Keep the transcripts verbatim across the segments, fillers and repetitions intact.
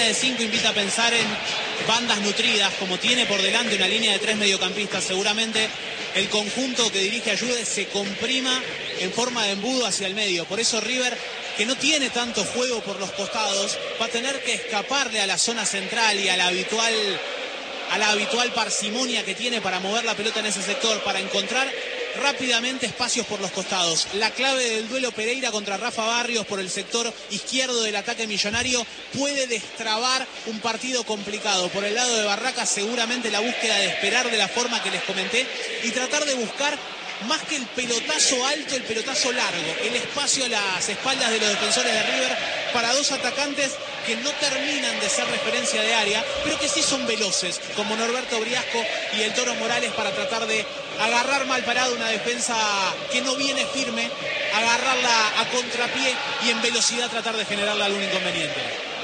de cinco invita a pensar en bandas nutridas, como tiene por delante una línea de tres mediocampistas. Seguramente el conjunto que dirige Ayude se comprima en forma de embudo hacia el medio. Por eso River, que no tiene tanto juego por los costados, va a tener que escaparle a la zona central y a la habitual, a la habitual parsimonia que tiene para mover la pelota en ese sector, para encontrar rápidamente espacios por los costados. La clave del duelo Pereira contra Rafa Barrios por el sector izquierdo del ataque millonario puede destrabar un partido complicado. Por el lado de Barracas, seguramente la búsqueda de esperar de la forma que les comenté y tratar de buscar más que el pelotazo alto, el pelotazo largo, el espacio a las espaldas de los defensores de River para dos atacantes que no terminan de ser referencia de área, pero que sí son veloces, como Norberto Briasco y el Toro Morales, para tratar de agarrar mal parado una defensa que no viene firme, agarrarla a contrapié y en velocidad tratar de generarle algún inconveniente.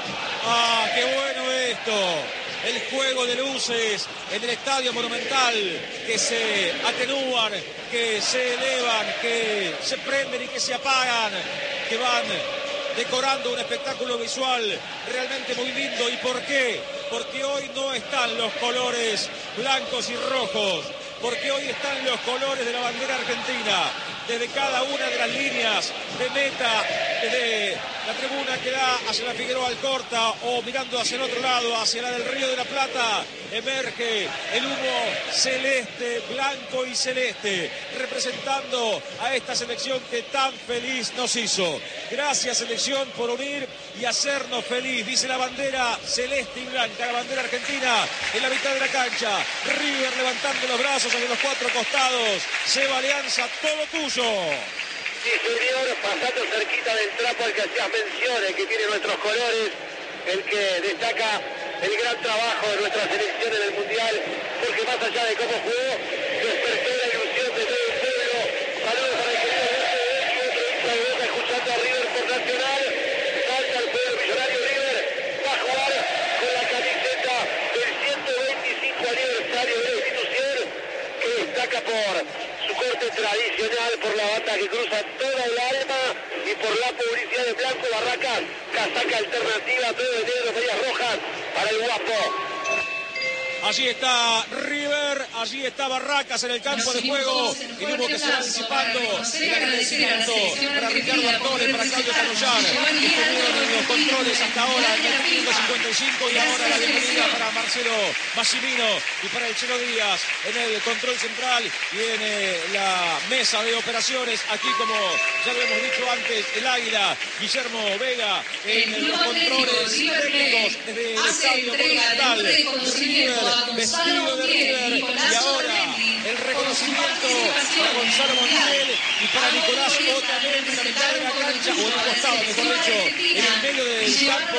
¡Ah, qué bueno esto! El juego de luces en el Estadio Monumental, que se atenúan, que se elevan, que se prenden y que se apagan, que van decorando un espectáculo visual realmente muy lindo. ¿Y por qué? Porque hoy no están los colores blancos y rojos, porque hoy están los colores de la bandera argentina, desde cada una de las líneas de meta, desde la tribuna que da hacia la Figueroa Alcorta o mirando hacia el otro lado, hacia la del Río de la Plata, emerge el humo celeste, blanco y celeste, representando a esta selección que tan feliz nos hizo. Gracias, selección, por unir y hacernos feliz, dice la bandera celeste y blanca, la bandera argentina en la mitad de la cancha. River levantando los brazos hacia los cuatro costados. Seba Alianza, todo tuyo. Sí, señor, pasando cerquita del trapo al que hacías mención, el que tiene nuestros colores, el que destaca el gran trabajo de nuestra selección en el Mundial, porque más allá de cómo jugó, despertó la ilusión de todo el pueblo. Saludos para el querido Gusto de otro hincha de Boca escuchando a River por Nacional. Salta el pueblo millonario. River va a jugar con la camiseta del ciento veinticinco aniversario de la institución, que destaca por su corte tradicional, por la bata que cruza toda el alma y por la publicidad de Blanco Barracas, casaca alternativa, todo de negro, medias rojas para el guapo. Allí está River, allí está Barracas en el campo de juego, el humo que se va disipando, el agradecimiento para Ricardo Artones, para Claudio Canullar, que estuvieron en los controles hasta ahora en el minuto cincuenta y cinco, y ahora la bienvenida para Marcelo Massimino y para el Chelo Díaz en el control central y en eh, la mesa de operaciones. Aquí, como ya lo hemos dicho antes, el Águila, Guillermo Vega en los controles técnicos desde el Estadio Monumental. River, vestido de River, y ahora el reconocimiento para Gonzalo Montiel y para Nicolás Otamendi en la mitad de la cancha, o en el costado, mejor dicho, en el medio del campo,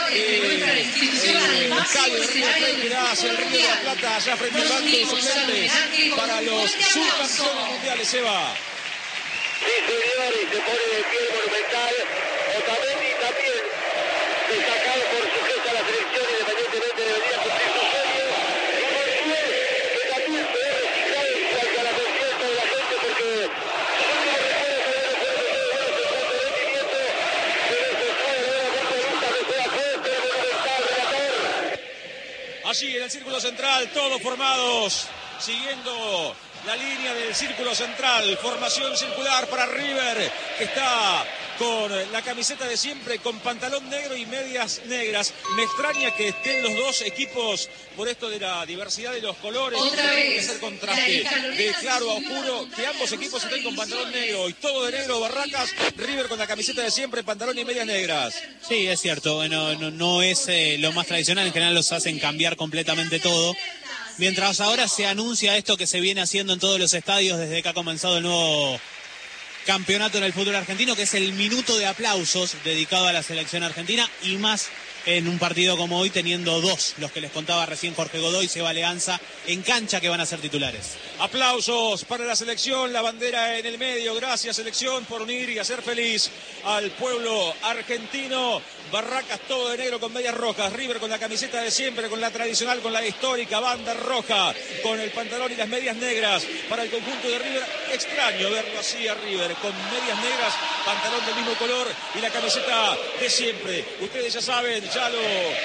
eh, el estadio de River Plate que da hacia el Río de la Plata, allá frente al banco de suplentes para los subcampeones mundiales. Eva. Sí, señor, y se pone de pie el Monumental. Otamendi también destacado por su gesto a la selección, independientemente de venir a cumplir su sueño. Y Montiel, que también se ve registrado en cuanto a la confianza de la gente, porque su último recuerdo se ve recuerdo de rendimiento, pero se sabe de la punto de vista de juega Costa, el Monumental, relator. Allí en el círculo central, todos formados, siguiendo la línea del círculo central, formación circular para River, que está con la camiseta de siempre, con pantalón negro y medias negras. Me extraña que estén los dos equipos por esto de la diversidad de los colores, que es el contraste de claro a oscuro, que ambos equipos estén con pantalón negro y todo de negro. Barracas, River con la camiseta de siempre, pantalón y medias negras. Sí, es cierto, bueno, no, no es eh, lo más tradicional, en general los hacen cambiar completamente todo. Mientras ahora se anuncia esto que se viene haciendo en todos los estadios desde que ha comenzado el nuevo campeonato en el fútbol argentino, que es el minuto de aplausos dedicado a la selección argentina, y más en un partido como hoy, teniendo dos, los que les contaba recién Jorge Godoy y Seba Alianza, en cancha, que van a ser titulares. Aplausos para la selección, la bandera en el medio. Gracias, selección, por unir y hacer feliz al pueblo argentino. Barracas todo de negro con medias rojas, River con la camiseta de siempre, con la tradicional, con la histórica banda roja, con el pantalón y las medias negras para el conjunto de River. Extraño verlo así a River, con medias negras, pantalón del mismo color y la camiseta de siempre. Ustedes ya saben, ya lo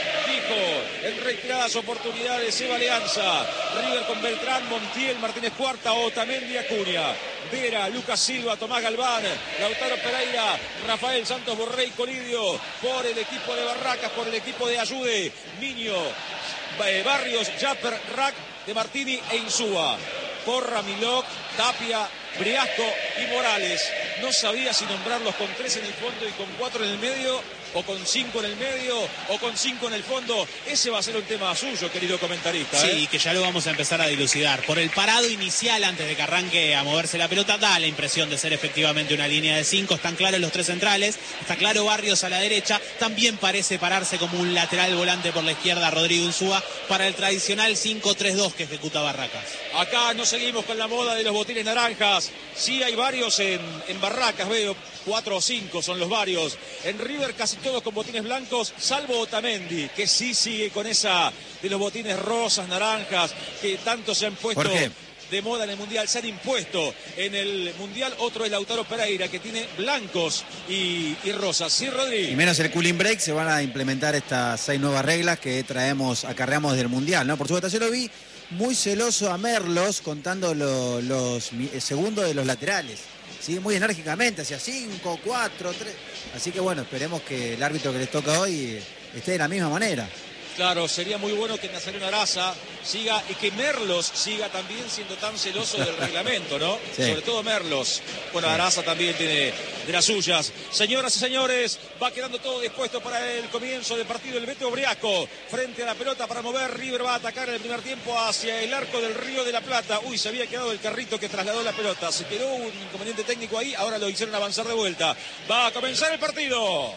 abajo. En reiteradas oportunidades se va Alianza. River con Beltrán, Montiel, Martínez Cuarta, Otamendi, Acuña, Vera, Lucas Silva, Tomás Galván, Lautaro Pereira, Rafael Santos Borré y Colidio. Por el equipo de Barracas, por el equipo de Ayude, Miño, Barrios, Japper, Rack, De Martini e Insúa. Porra, Milok, Tapia, Briasco y Morales. No sabía si nombrarlos con tres en el fondo y con cuatro en el medio, o con cinco en el medio, o con cinco en el fondo. Ese va a ser un tema suyo, querido comentarista. Sí, ¿eh? que ya lo vamos a empezar a dilucidar. Por el parado inicial, antes de que arranque a moverse la pelota, da la impresión de ser efectivamente una línea de cinco. Están claros los tres centrales, está claro Barrios a la derecha. También parece pararse como un lateral volante por la izquierda Rodrigo Insúa para el tradicional cinco tres dos que ejecuta Barracas. Acá no seguimos con la moda de los botines naranjas. Sí hay varios en, en Barracas, veo. Cuatro o cinco son los varios. En River casi todos con botines blancos, salvo Otamendi, que sí sigue con esa de los botines rosas, naranjas, que tanto se han puesto de moda en el Mundial, se han impuesto en el Mundial. Otro es Lautaro Pereira, que tiene blancos y, y rosas. Sí, Rodrigo. Y menos el cooling break, se van a implementar estas seis nuevas reglas que traemos, acarreamos del Mundial, ¿no? Por supuesto, yo lo vi muy celoso a Merlos contando lo, los segundos de los laterales. Sí, muy enérgicamente, hacia cinco, cuatro, tres. Así que bueno, esperemos que el árbitro que les toca hoy esté de la misma manera. Claro, sería muy bueno que Nazareno Araza siga y que Merlos siga también siendo tan celoso del reglamento, ¿no? Sí. Sobre todo Merlos. Bueno, Araza también tiene de las suyas. Señoras y señores, va quedando todo dispuesto para el comienzo del partido. El Beto Briasco frente a la pelota para mover. River va a atacar en el primer tiempo hacia el arco del Río de la Plata. Uy, se había quedado el carrito que trasladó la pelota. Se quedó un inconveniente técnico ahí. Ahora lo hicieron avanzar de vuelta. Va a comenzar el partido.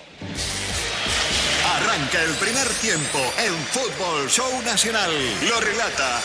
Arranca el primer tiempo en Fútbol Show Nacional. Lo relata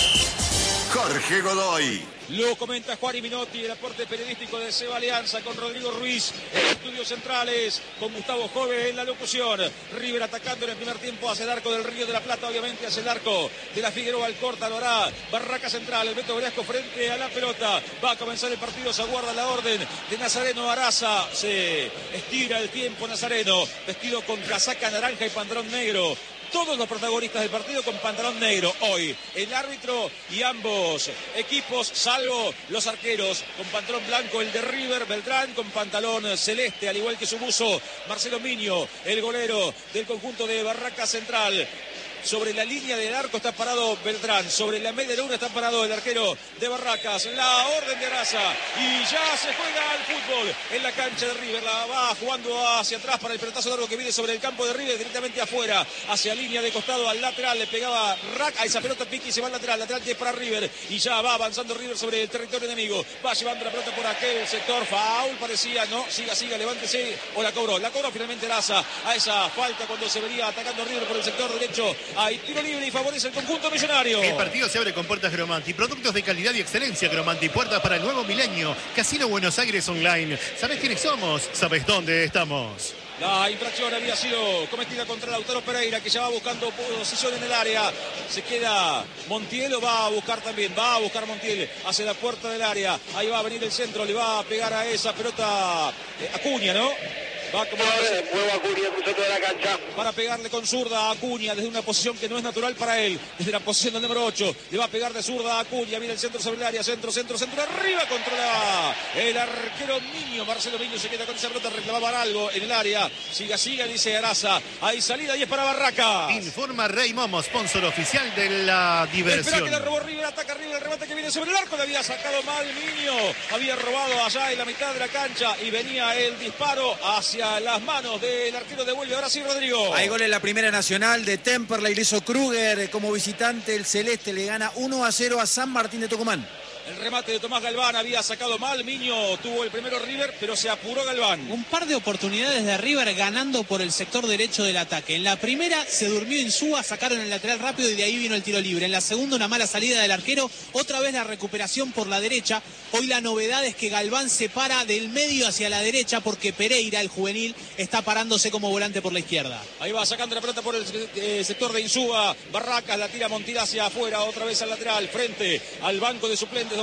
Jorge Godoy. Lo comenta Juan Minotti, el aporte periodístico de Seba Alianza con Rodrigo Ruiz en los estudios centrales, con Gustavo Jove en la locución. River atacando en el primer tiempo hacia el arco del Río de la Plata, obviamente hacia el arco de la Figueroa Alcorta, lo hará Barraca Central, el Beto Briasco frente a la pelota. Va a comenzar el partido, se aguarda la orden de Nazareno Araza, se estira el tiempo Nazareno, vestido con casaca naranja y pantalón negro. Todos los protagonistas del partido con pantalón negro hoy. El árbitro y ambos equipos, salvo los arqueros, con pantalón blanco, el de River, Beltrán, con pantalón celeste, al igual que su buzo, Marcelo Miño, el golero del conjunto de Barraca Central. Sobre la línea del arco está parado Beltrán. Sobre la media luna está parado el arquero de Barracas. La orden de Araza. Y ya se juega al fútbol en la cancha de River. La va jugando hacia atrás para el pelotazo largo que viene sobre el campo de River. Directamente afuera. Hacia línea de costado al lateral. Le pegaba Rack a esa pelota. Piqui se va al lateral. Lateral que es para River. Y ya va avanzando River sobre el territorio enemigo. Va llevando la pelota por aquel sector. Foul parecía. No. Siga, siga. Levántese. O la cobró. La cobró finalmente Araza a esa falta cuando se venía atacando River por el sector derecho. Hay tiro libre y favorece el conjunto millonario. El partido se abre con puertas Gromanti. Productos de calidad y excelencia Gromanti. Puertas para el nuevo milenio. Casino Buenos Aires Online. ¿Sabés quiénes somos? ¿Sabés dónde estamos? La infracción había sido cometida contra Lautaro Pereira, que ya va buscando posición en el área. Se queda Montiel, o va a buscar también. Va a buscar Montiel hacia la puerta del área. Ahí va a venir el centro. Le va a pegar a esa pelota eh, Acuña, ¿no? Va como Nuevo Acuña en el centro de la cancha. Para pegarle con zurda a Acuña desde una posición que no es natural para él. Desde la posición del número ocho. Le va a pegar de zurda a Acuña. Viene el centro sobre el área. Centro, centro, centro. Arriba controla el arquero Miño. Marcelo Miño se queda con esa pelota. Reclamaban algo en el área. Siga, siga, dice Araza. Hay salida y es para Barracas. Informa Rey Momo, sponsor oficial de la diversión. Espera que la robó River. Ataca River. El remate que viene sobre el arco. Le había sacado mal Miño. Había robado allá en la mitad de la cancha. Y venía el disparo hacia las manos del arquero. Devuelve ahora sí Rodrigo. Hay gol en la Primera Nacional de Temperley, le hizo Kruger como visitante. El celeste le gana uno a cero a San Martín de Tucumán. El remate de Tomás Galván había sacado mal. Miño tuvo el primero River, pero se apuró Galván. Un par de oportunidades de River ganando por el sector derecho del ataque. En la primera se durmió Insúa, sacaron el lateral rápido y de ahí vino el tiro libre. En la segunda una mala salida del arquero, otra vez la recuperación por la derecha. Hoy la novedad es que Galván se para del medio hacia la derecha porque Pereira, el juvenil, está parándose como volante por la izquierda. Ahí va sacando la pelota por el eh, sector de Insúa. Barracas la tira Montiel hacia afuera, otra vez al lateral, frente al banco de suplentes donde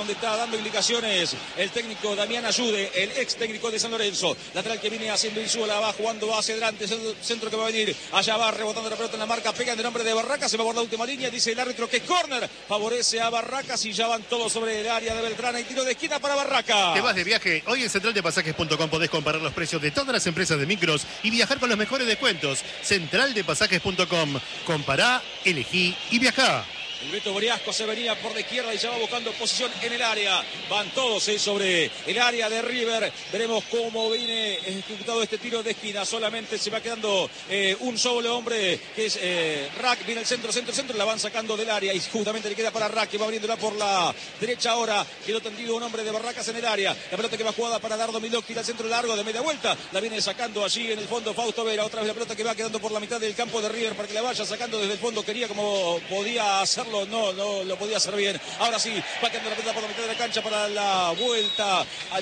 donde está dando indicaciones el técnico Damián Ayude, el ex técnico de San Lorenzo. Lateral que viene haciendo Insúa, la va jugando hacia adelante, centro que va a venir, allá va rebotando la pelota en la marca, pega en el nombre de Barracas, se va por la última línea, dice el árbitro que es córner, favorece a Barracas y ya van todos sobre el área de Beltrán, y tiro de esquina para Barracas. Te vas de viaje, hoy en central de pasajes punto com podés comparar los precios de todas las empresas de micros y viajar con los mejores descuentos. central de pasajes punto com, compará, elegí y viajá. El Beto Briasco se venía por la izquierda y ya va buscando posición en el área. Van todos eh, sobre el área de River. Veremos cómo viene ejecutado este tiro de esquina. Solamente se va quedando eh, un solo hombre, que es eh, Rack. Viene el centro, centro, centro. La van sacando del área y justamente le queda para Rack, que va abriéndola por la derecha ahora. Quedó tendido un hombre de Barracas en el área. La pelota que va jugada para Dardo Milok. Tira el centro largo de media vuelta. La viene sacando allí en el fondo Fausto Vera. Otra vez la pelota que va quedando por la mitad del campo de River para que la vaya sacando desde el fondo. Quería como podía hacerlo. No, no lo podía hacer bien. Ahora sí, va quedando la pelota por la mitad de la cancha para la vuelta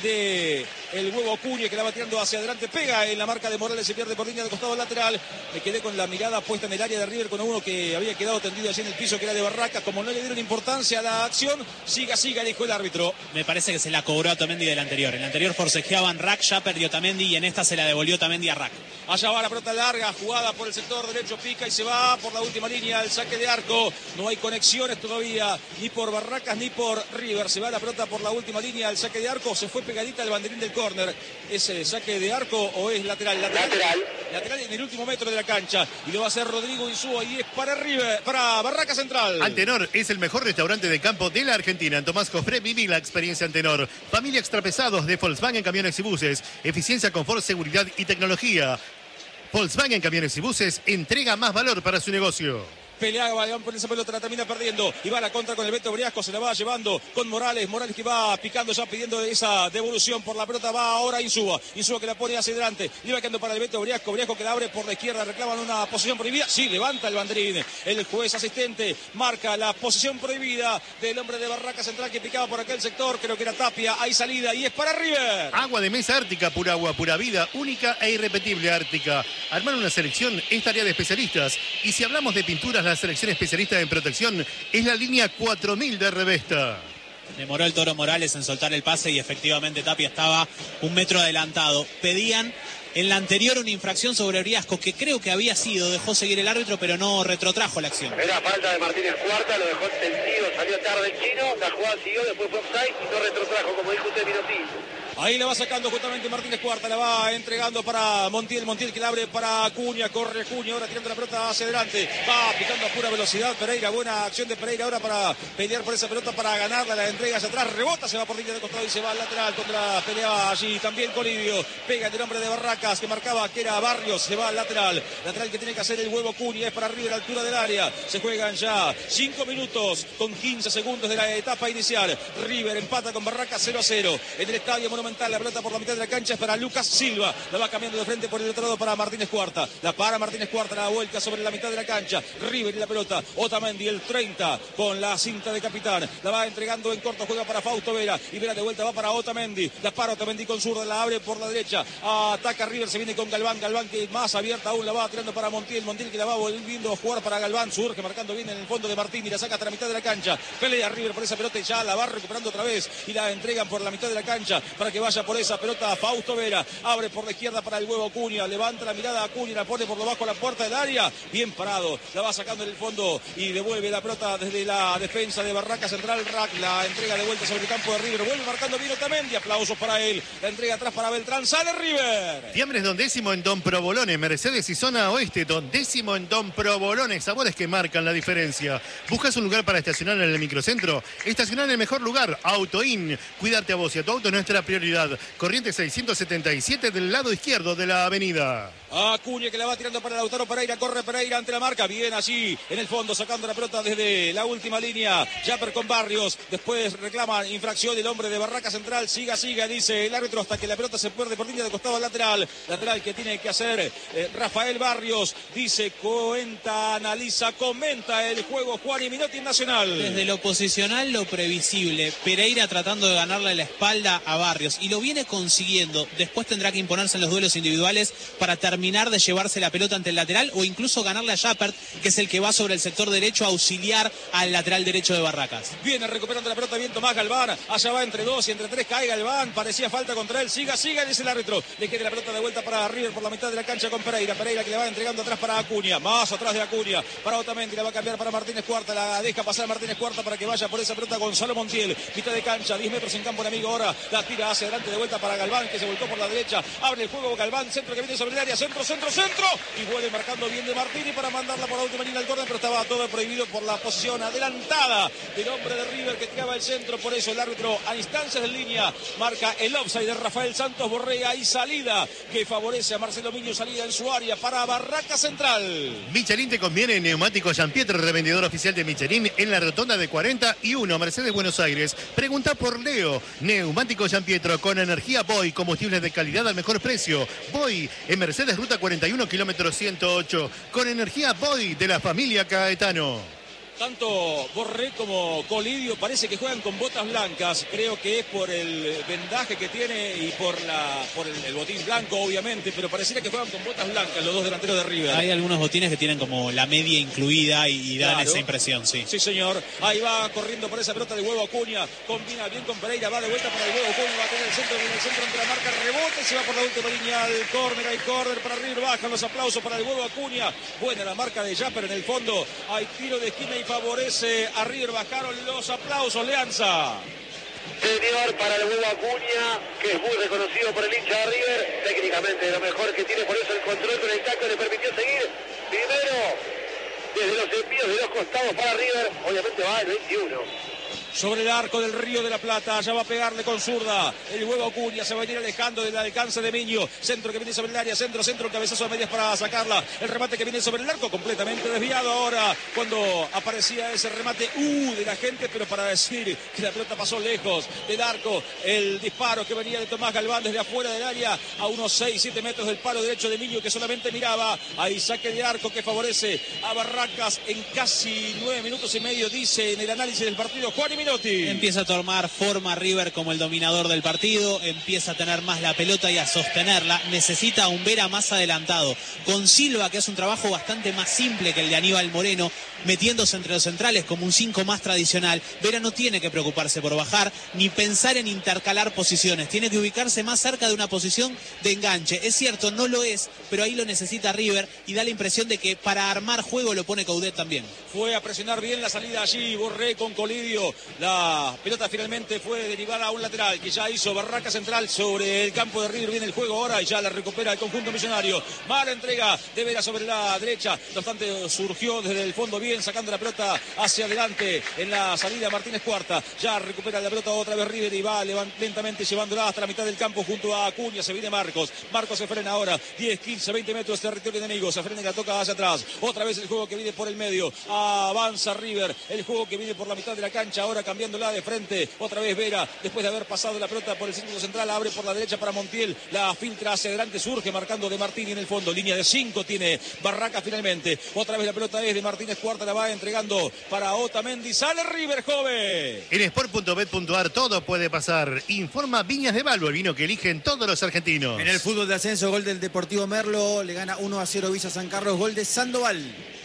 de el huevo Cuña, que la va tirando hacia adelante. Pega en la marca de Morales, se pierde por línea de costado lateral. Me quedé con la mirada puesta en el área de River con uno que había quedado tendido allí en el piso, que era de Barracas. Como no le dieron importancia a la acción, siga, siga, dijo el árbitro. Me parece que se la cobró a Otamendi del anterior. En el anterior forcejeaban Rack, ya perdió Otamendi y en esta se la devolvió Otamendi a Rack. Allá va la pelota larga, jugada por el sector derecho, pica y se va por la última línea, el saque de arco. No hay conexiones todavía, ni por Barracas ni por River. Se va la pelota por la última línea, el saque de arco. Se fue pegadita al banderín del córner. ¿Es saque de arco o es lateral? Lateral. Lateral. Lateral en el último metro de la cancha. Y lo va a hacer Rodrigo Insúa y es para River, para Barracas Central. Antenor es el mejor restaurante de campo de la Argentina. En Tomás Jofré viví la experiencia Antenor. Familia extrapesados de Volkswagen Camiones y Buses. Eficiencia, confort, seguridad y tecnología. Volkswagen Camiones y Buses entrega más valor para su negocio. Peleaba, van por esa pelota, la termina perdiendo y va a la contra con el Beto Briasco, se la va llevando con Morales, Morales que va picando ya pidiendo esa devolución por la pelota, va ahora Insúa, Insúa que la pone hacia adelante, le va quedando para el Beto Briasco, Briasco que la abre por la izquierda, reclaman una posición prohibida, sí, levanta el banderín, el juez asistente marca la posición prohibida del hombre de Barraca Central que picaba por aquel sector, creo que era Tapia, hay salida y es para River. Agua de mesa Ártica, pura agua, pura vida, única e irrepetible Ártica. Armar una selección es tarea de especialistas y si hablamos de pinturas, la selección especialista en protección es la línea cuatro mil de Revesta. Demoró el Toro Morales en soltar el pase y efectivamente Tapia estaba un metro adelantado. Pedían en la anterior una infracción sobre Briasco, que creo que había sido, dejó seguir el árbitro, pero no retrotrajo la acción. Era falta de Martínez Cuarta, lo dejó tendido, salió tarde el chino, la jugada siguió, después fue offside y no retrotrajo, como dijo usted, Minotti. Ahí la va sacando justamente Martínez Cuarta, la va entregando para Montiel, Montiel que la abre para Acuña, corre Acuña, ahora tirando la pelota hacia adelante, va picando a pura velocidad Pereira, buena acción de Pereira ahora para pelear por esa pelota, para ganarla, la entrega hacia atrás, rebota, se va por línea de costado y se va al lateral, contra peleaba allí también Colibio, pega el hombre de Barracas que marcaba que era Barrios, se va al lateral, lateral que tiene que hacer el huevo Acuña, es para River a la altura del área, se juegan ya cinco minutos con quince segundos de la etapa inicial, River empata con Barracas cero a cero, en el Estadio Monumental, la pelota por la mitad de la cancha es para Lucas Silva, la va cambiando de frente por el otro lado para Martínez Cuarta, la para Martínez Cuarta, la vuelta sobre la mitad de la cancha, River y la pelota, Otamendi el treinta con la cinta de capitán, la va entregando en corto, juega para Fausto Vera y Vera de vuelta va para Otamendi, la para Otamendi con zurda, la abre por la derecha, ataca River, se viene con Galván, Galván que más abierta aún la va tirando para Montiel, Montiel que la va volviendo a jugar para Galván, surge marcando bien en el fondo de Martín y la saca hasta la mitad de la cancha, pelea River por esa pelota y ya la va recuperando otra vez y la entregan por la mitad de la cancha para que vaya por esa pelota Fausto Vera, abre por la izquierda para el huevo Acuña, levanta la mirada a Acuña, la pone por debajo a la puerta del área, bien parado, la va sacando en el fondo y devuelve la pelota desde la defensa de Barraca Central, Rack la entrega de vuelta sobre el campo de River, vuelve marcando bien Otamendi, aplausos para él, la entrega atrás para Beltrán, sale River. Fiambres Don Décimo en Don Provolone, Mercedes y zona oeste, Don Décimo en Don Provolone, sabores que marcan la diferencia. ¿Buscas un lugar para estacionar en el microcentro? Estacionar en el mejor lugar, Autoin. Cuidarte a vos y a tu auto es nuestra prioridad. Corrientes seiscientos setenta y siete del lado izquierdo de la avenida. Acuña que la va tirando para Lautaro Pereira, corre Pereira ante la marca, bien allí en el fondo sacando la pelota desde la última línea, Japper con Barrios, después reclama infracción el hombre de Barraca Central, siga, siga, dice el árbitro hasta que la pelota se pierde por línea de costado lateral, lateral que tiene que hacer eh, Rafael Barrios, dice, cuenta, analiza, comenta el juego Juan y Minotti Nacional. Desde lo posicional, lo previsible, Pereira tratando de ganarle la espalda a Barrios y lo viene consiguiendo, después tendrá que imponerse en los duelos individuales para terminar terminar de llevarse la pelota ante el lateral o incluso ganarle a Jappert, que es el que va sobre el sector derecho a auxiliar al lateral derecho de Barracas. Viene recuperando la pelota bien Tomás Galván, allá va entre dos y entre tres, cae Galván, parecía falta contra él, siga, siga, dice el árbitro, le queda la pelota de vuelta para River por la mitad de la cancha con Pereira, Pereira que le va entregando atrás para Acuña, más atrás de Acuña, para Otamendi, la va a cambiar para Martínez Cuarta, la deja pasar Martínez Cuarta para que vaya por esa pelota Gonzalo Montiel, mitad de cancha, diez metros en campo el amigo ahora, la tira hacia adelante de vuelta para Galván, que se volcó por la derecha, abre el juego Galván, centro que viene sobre el área, centro, centro, centro, y vuelve marcando bien de Martínez para mandarla por la última línea al córner, pero estaba todo prohibido por la posición adelantada del hombre de River que tiraba el centro, por eso el árbitro a instancias de línea marca el offside de Rafael Santos Borrega y salida que favorece a Marcelo Miño, salida en su área para Barraca Central. Michelin te conviene, neumático Gianpietro, revendedor oficial de Michelin en la rotonda de cuarenta y uno, Mercedes Buenos Aires. Pregunta por Leo, neumático Gianpietro con energía Boy, combustibles de calidad al mejor precio. Boy en Mercedes Ruta cuarenta y uno, kilómetro ciento ocho, con energía Boy de la familia Caetano. Tanto Borré como Colidio parece que juegan con botas blancas. Creo que es por el vendaje que tiene y por la por el, el botín blanco, obviamente, pero pareciera que juegan con botas blancas los dos delanteros de River. Hay algunos botines que tienen como la media incluida y, y dan Claro. esa impresión, sí. Sí, señor. Ahí va corriendo por esa pelota de Huevo Acuña. Combina bien con Pereira. Va de vuelta para el Huevo Acuña. Va a tener el centro. Viene el centro entre la marca. Rebote. Se va por la última línea al córner. Hay córner para River. Bajan los aplausos para el Huevo Acuña. Buena la marca de Japper en el fondo. Hay tiro de esquina y favorece a River. Bajaron los aplausos. Leanza. Señor, para el Huevo Acuña, que es muy reconocido por el hincha de River, técnicamente lo mejor que tiene, por eso el control con el taco le permitió seguir. Primero, desde los envíos de los costados para River, obviamente va el veintiuno. Sobre el arco del Río de la Plata, ya va a pegarle con zurda. El Huevo Acuña se va a venir alejando del alcance de Miño. Centro que viene sobre el área, centro, centro, cabezazo a medias para sacarla. El remate que viene sobre el arco, completamente desviado ahora. Cuando aparecía ese remate, uh, de la gente, pero para decir que la pelota pasó lejos del arco. El disparo que venía de Tomás Galván desde afuera del área, a unos seis, siete metros del palo derecho de Miño, que solamente miraba. Ahí saque de arco que favorece a Barracas en casi nueve minutos y medio, dice en el análisis del partido Juan y Minotti. Empieza a tomar forma River como el dominador del partido, empieza a tener más la pelota y a sostenerla, necesita a un Vera más adelantado, con Silva, que es un trabajo bastante más simple que el de Aníbal Moreno, metiéndose entre los centrales como un cinco más tradicional. Vera no tiene que preocuparse por bajar, ni pensar en intercalar posiciones, tiene que ubicarse más cerca de una posición de enganche. Es cierto, no lo es, pero ahí lo necesita River y da la impresión de que para armar juego lo pone Coudet también. Fue a presionar bien la salida allí, Borré con Colidio. La pelota finalmente fue derivada a un lateral que ya hizo Barraca Central sobre el campo de River. Viene el juego ahora y ya la recupera el conjunto millonario. Mala entrega de Vera sobre la derecha. No obstante, surgió desde el fondo bien, sacando la pelota hacia adelante en la salida Martínez Cuarta. Ya recupera la pelota otra vez River y va lentamente llevándola hasta la mitad del campo junto a Acuña. Se viene Marcos. Marcos se frena ahora. diez, quince, veinte metros de territorio enemigo. Se frena y la toca hacia atrás. Otra vez el juego que viene por el medio. Avanza River. El juego que viene por la mitad de la cancha. Ahora cambiándola de frente, otra vez Vera, después de haber pasado la pelota por el círculo central, abre por la derecha para Montiel, la filtra hacia adelante, surge marcando de Martín en el fondo, línea de cinco tiene Barraca finalmente, otra vez la pelota es de Martínez Cuarta, la va entregando para Otamendi, sale River, joven. En sport punto bet punto ar todo puede pasar. Informa Viñas de Balbo, el vino que eligen todos los argentinos. En el fútbol de ascenso, gol del Deportivo Merlo, le gana uno a cero Villa San Carlos, gol de Sandoval.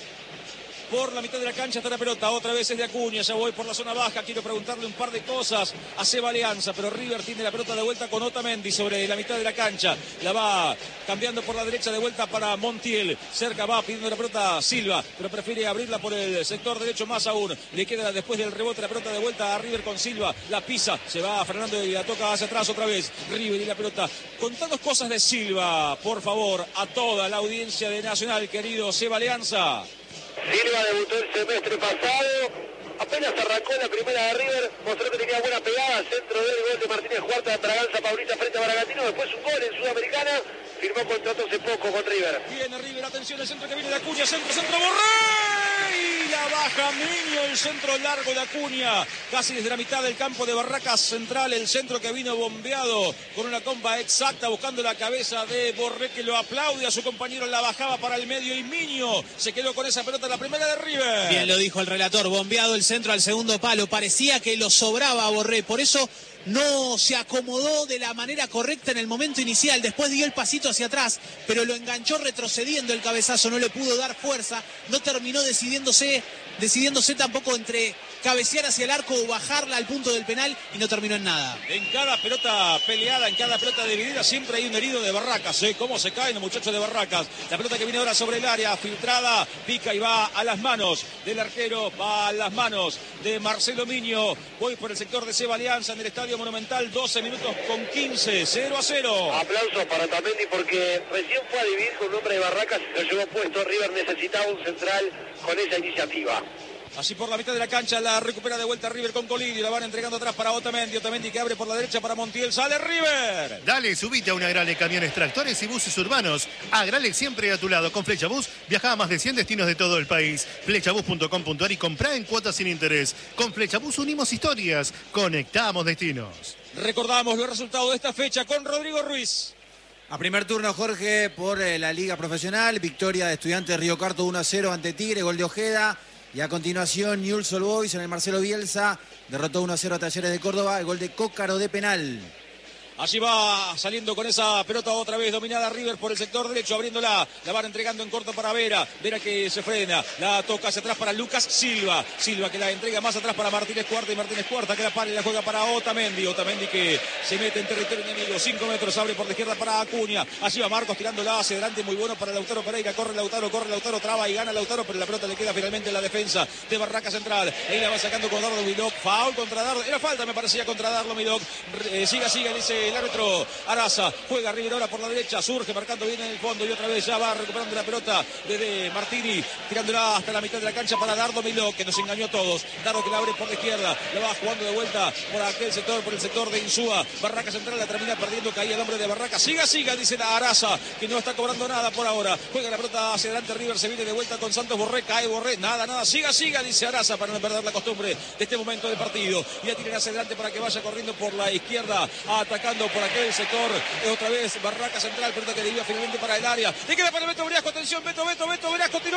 Por la mitad de la cancha está la pelota, otra vez es de Acuña, ya voy por la zona baja, quiero preguntarle un par de cosas a Seba Alianza, pero River tiene la pelota de vuelta con Otamendi sobre la mitad de la cancha, la va cambiando por la derecha de vuelta para Montiel, cerca va pidiendo la pelota Silva, pero prefiere abrirla por el sector derecho más aún, le queda después del rebote la pelota de vuelta a River con Silva, la pisa, se va frenando y la toca hacia atrás otra vez, River y la pelota, contanos cosas de Silva, por favor, a toda la audiencia de Nacional, querido Seba Alianza. Silva debutó el semestre pasado, apenas arrancó la primera de River, mostró que tenía buena pegada, centro del gol de Martínez Cuarta, Traganza Paulista frente a Bragantino, después un gol en Sudamericana, firmó contrato hace poco con River. Viene River, atención, el centro que viene de Acuña, centro, centro, Borré, y la baja Miño, el centro largo de Acuña, casi desde la mitad del campo de Barracas Central, el centro que vino bombeado con una comba exacta, buscando la cabeza de Borré, que lo aplaude a su compañero, la bajaba para el medio y Miño se quedó con esa pelota, la primera de River. Bien lo dijo el relator, bombeado el centro al segundo palo, parecía que lo sobraba a Borré, por eso no se acomodó de la manera correcta en el momento inicial, después dio el pasito hacia atrás, pero lo enganchó retrocediendo el cabezazo, no le pudo dar fuerza, no terminó decidiéndose, decidiéndose tampoco entre cabecear hacia el arco o bajarla al punto del penal y no terminó en nada. En cada pelota peleada, en cada pelota dividida, siempre hay un herido de Barracas, ¿eh? Cómo se caen los muchachos de Barracas. La pelota que viene ahora sobre el área, filtrada, pica y va a las manos del arquero, va a las manos de Marcelo Miño. Voy por el sector de Seba Alianza en el Estadio Monumental, doce minutos con quince, cero a cero. Aplausos para Otamendi porque recién fue a dividir con un hombre de Barracas y se lo llevó puesto. River necesitaba un central con esa iniciativa. Así por la mitad de la cancha la recupera de vuelta River con Colidio. La van entregando atrás para Otamendi. Otamendi que abre por la derecha para Montiel. ¡Sale River! Dale, subite a una Agrale Camiones, Tractores y Buses Urbanos. Agrale siempre a tu lado. Con Flecha Bus viaja a más de cien destinos de todo el país. flechabus punto com punto ar y comprá en cuotas sin interés. Con Flecha Bus unimos historias. Conectamos destinos. Recordamos los resultados de esta fecha con Rodrigo Ruiz. A primer turno, Jorge, por eh, la Liga Profesional. Victoria de Estudiantes de Río Cuarto uno a cero ante Tigre. Gol de Ojeda. Y a continuación, Newell's Old Boys en el Marcelo Bielsa derrotó uno a cero a Talleres de Córdoba. El gol de Cócaro de penal. Allí va saliendo con esa pelota otra vez dominada River por el sector derecho, abriéndola, la van entregando en corto para Vera, Vera que se frena, la toca hacia atrás para Lucas Silva, Silva que la entrega más atrás para Martínez Cuarta y Martínez Cuarta que la para y la juega para Otamendi, Otamendi que se mete en territorio enemigo, cinco metros, abre por la izquierda para Acuña, allí va Marcos tirándola hacia adelante, muy bueno para Lautaro Pereira, corre Lautaro, corre Lautaro, traba y gana Lautaro, pero la pelota le queda finalmente en la defensa de Barraca Central, ahí la va sacando con Dardo Milok, foul contra Dardo, era falta me parecía contra Dardo Milok, eh, siga, siga, dice el árbitro Araza, juega River ahora por la derecha, surge marcando bien en el fondo y otra vez ya va recuperando la pelota desde Martini, tirándola hasta la mitad de la cancha para Dardo Milok, que nos engañó a todos, Dardo que la abre por la izquierda, la va jugando de vuelta por aquel sector, por el sector de Insúa, Barraca Central la termina perdiendo, caía el hombre de Barraca, siga, siga, dice la Araza, que no está cobrando nada por ahora, juega la pelota hacia adelante River, se viene de vuelta con Santos Borré, cae Borré, nada, nada, siga, siga, dice Araza para no perder la costumbre de este momento del partido, y la tiran hacia adelante para que vaya corriendo por la izquierda, atacando por aquel sector, otra vez Barraca Central, pelota que debía finalmente para el área, le queda para Beto Briasco, atención, Beto, Beto, Beto Briasco, tiró,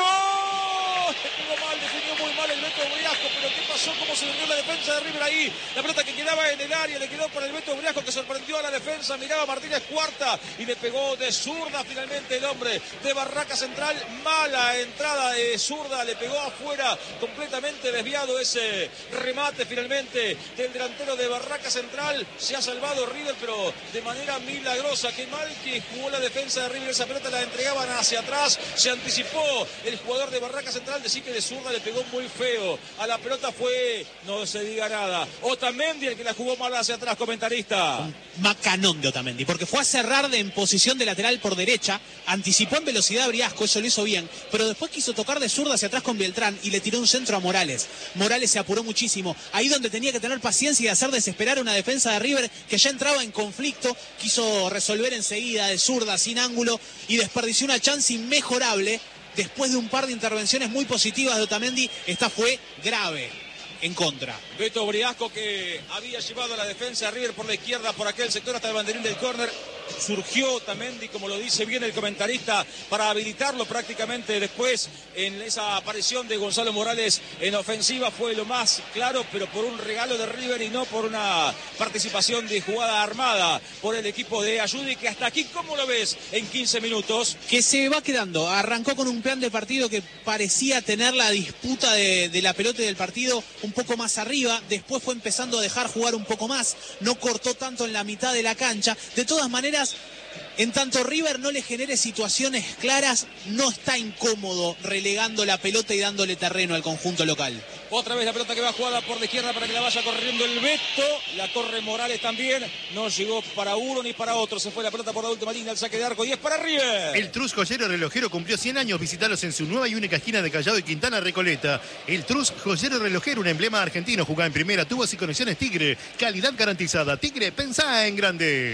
definió mal, definió muy mal el Beto Briasco, pero ¿qué pasó? ¿Cómo se durmió la defensa de River ahí? La pelota que quedaba en el área, le quedó para el Beto Briasco que sorprendió a la defensa, miraba Martínez Cuarta y le pegó de zurda finalmente el hombre de Barraca Central, mala entrada de zurda, le pegó afuera, completamente desviado ese remate finalmente del delantero de Barraca Central, se ha salvado River, pero de manera milagrosa, qué mal que jugó la defensa de River, esa pelota la entregaban hacia atrás, se anticipó el jugador de Barraca Central, decir que de zurda le pegó muy feo, a la pelota fue, no se diga nada, Otamendi el que la jugó mal hacia atrás, comentarista. Un macanón de Otamendi, porque fue a cerrar de, en posición de lateral por derecha, anticipó en velocidad a Briasco, eso lo hizo bien, pero después quiso tocar de zurda hacia atrás con Beltrán y le tiró un centro a Morales. Morales se apuró muchísimo, ahí donde tenía que tener paciencia y hacer desesperar una defensa de River que ya entraba en conflicto, quiso resolver enseguida de zurda, sin ángulo, y desperdició una chance inmejorable. Después de un par de intervenciones muy positivas de Otamendi, esta fue grave, en contra. Beto Briasco que había llevado a la defensa de River por la izquierda, por aquel sector hasta el banderín del córner. Surgió Otamendi, como lo dice bien el comentarista, para habilitarlo prácticamente después en esa aparición de Gonzalo Morales en ofensiva. Fue lo más claro, pero por un regalo de River y no por una participación de jugada armada por el equipo de Ayudi, que hasta aquí, ¿cómo lo ves en quince minutos? Que se va quedando. Arrancó con un plan de partido que parecía tener la disputa de, de la pelota y del partido un poco más arriba. Después fue empezando a dejar jugar un poco más. No cortó tanto en la mitad de la cancha. De todas maneras, en tanto River no le genere situaciones claras, no está incómodo relegando la pelota y dándole terreno al conjunto local. Otra vez la pelota que va jugada por la izquierda para que la vaya corriendo el Beto. La corre Morales también. No llegó para uno ni para otro. Se fue la pelota por la última línea, el saque de arco y es para River. El Trus Joyero Relojero cumplió cien años. Visitalos en su nueva y única esquina de Callao y Quintana Recoleta. El Trus Joyero Relojero, un emblema argentino. Jugá en primera, tubos y conexiones Tigre. Calidad garantizada. Tigre, pensá en grande.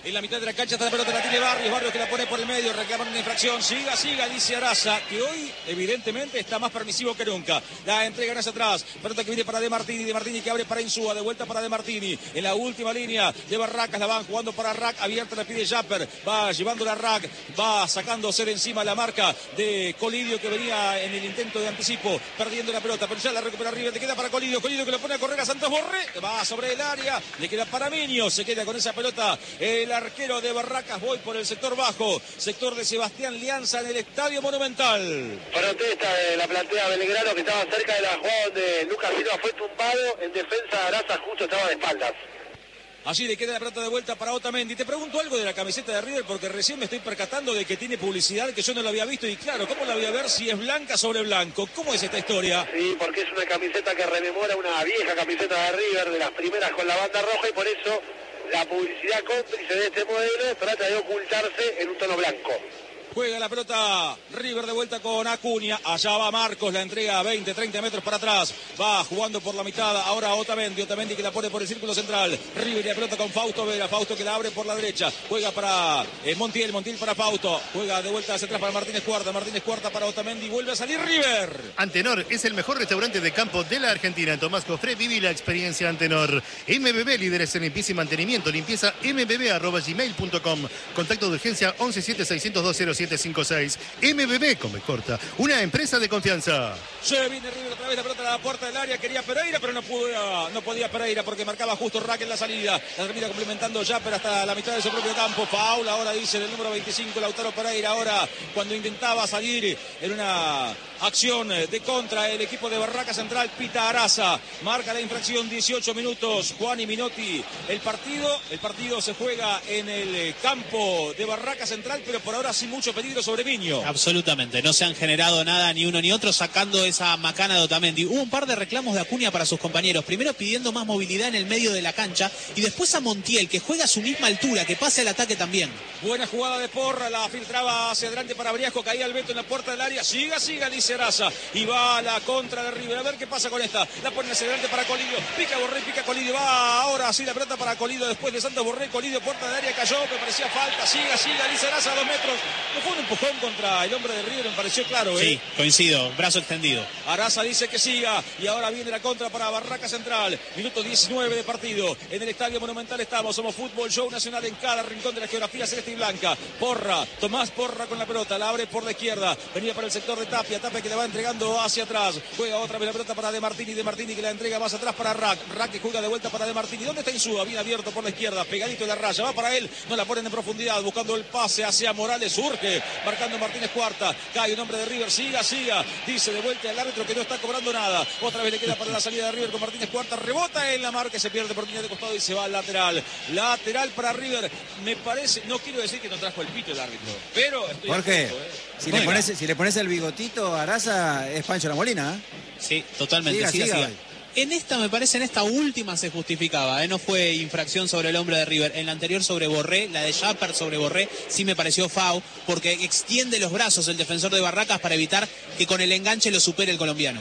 En la mitad de la cancha está la pelota, la tiene Barrios, Barrios que la pone por el medio, reclaman una infracción, siga, siga, dice Araza, que hoy evidentemente está más permisivo que nunca. La entrega hacia atrás, pelota que viene para De Martini, De Martini que abre para Insúa, de vuelta para De Martini, en la última línea de Barracas, la van jugando para Rack, abierta la pide Japper, va llevándola a Rack, va sacándose de encima la marca de Colidio que venía en el intento de anticipo, perdiendo la pelota, pero ya la recupera arriba, te queda para Colidio, Colidio que lo pone a correr a Santos Borré, va sobre el área, le queda para Miño, se queda con esa pelota el arquero de Barracas, voy por el sector bajo, sector de Sebastián Lianza en el Estadio Monumental. Protesta de la platea Belgrano que estaba cerca de la jugada donde Lucas Silva fue tumbado, en defensa de Araza justo estaba de espaldas. Allí le queda la pelota de vuelta para Otamendi. Te pregunto algo de la camiseta de River porque recién me estoy percatando de que tiene publicidad que yo no lo había visto y claro, ¿cómo la voy a ver si es blanca sobre blanco? ¿Cómo es esta historia? Sí, porque es una camiseta que rememora una vieja camiseta de River, de las primeras con la banda roja y por eso la publicidad cómplice de este modelo trata de ocultarse en un tono blanco. Juega la pelota River de vuelta con Acuña. Allá va Marcos, la entrega a veinte, treinta metros para atrás. Va jugando por la mitad. Ahora Otamendi. Otamendi que la pone por el círculo central. River y la pelota con Fausto Vera. Fausto que la abre por la derecha. Juega para eh, Montiel. Montiel para Fausto. Juega de vuelta hacia atrás para Martínez Cuarta. Martínez Cuarta para Otamendi. Vuelve a salir River. Antenor es el mejor restaurante de campo de la Argentina. Tomás Cofré, viví la experiencia Antenor. M B B, líderes en limpieza y mantenimiento. Limpieza m b b arroba gmail punto com. Contacto de urgencia once siete seiscientos dos cero siete cinco seis. M B B, come corta, una empresa de confianza. Se viene River otra vez, la pelota a la puerta del área, quería Pereira, pero no pudo, no podía Pereira porque marcaba justo Rack en la salida. La termina complementando ya, pero hasta la mitad de su propio campo. Foul, ahora dice el número veinticinco, Lautaro Pereira, ahora cuando intentaba salir en una acción de contra el equipo de Barraca Central, pita Araza, marca la infracción, dieciocho minutos, Juan y Minotti, el partido, el partido se juega en el campo de Barraca Central, pero por ahora sin mucho peligro sobre Miño. Absolutamente, no se han generado nada ni uno ni otro sacando esa macana de Otamendi. Hubo un par de reclamos de Acuña para sus compañeros, primero pidiendo más movilidad en el medio de la cancha y después a Montiel, que juega a su misma altura, que pase al ataque también. Buena jugada de Porra, la filtraba hacia adelante para Briasco, caía el Beto en la puerta del área, siga, siga, dice Araza, y va a la contra de River, a ver qué pasa con esta, la pone hacia adelante para Colidio, pica Borré, pica Colidio, va ahora sí la pelota para Colidio, después de Santos Borré, Colidio, puerta del área, cayó, me parecía falta, siga, siga, dice Araza, a dos metros, no fue un empujón contra el hombre de River, me pareció claro, ¿eh? Sí, coincido, brazo extendido. Araza dice que siga, y ahora viene la contra para Barraca Central, minuto diecinueve de partido, en el Estadio Monumental estamos, somos Fútbol Show Nacional en cada rincón de la geografía celeste y blanca. Porra, Tomás Porra con la pelota, la abre por la izquierda, venía para el sector de Tapia, Tapia que la va entregando hacia atrás, juega otra vez la pelota para De Martini, De Martini que la entrega más atrás para Rack, Rack que juega de vuelta para De Martini, ¿dónde está Insúa? Bien abierto por la izquierda, pegadito de la raya, va para él, no la ponen en profundidad, buscando el pase hacia Morales, surge, marcando Martínez Cuarta, cae un hombre de River, siga, siga, dice de vuelta al árbitro que no está cobrando nada, otra vez le queda para la salida de River con Martínez Cuarta, rebota en la marca, se pierde oportunidad de costado y se va al lateral, lateral para River, me parece, no quiero decir que no trajo el pito el árbitro, pero estoy Jorge, atento, ¿eh? si, le pones, si le pones el bigotito a Araza, es Pancho La Molina, ¿eh? Sí, totalmente, Siga, siga, siga. siga. En esta, me parece, en esta última se justificaba, ¿eh? No fue infracción sobre el hombre de River. En la anterior sobre Borré, la de Japper sobre Borré, sí me pareció foul, porque extiende los brazos el defensor de Barracas para evitar que con el enganche lo supere el colombiano.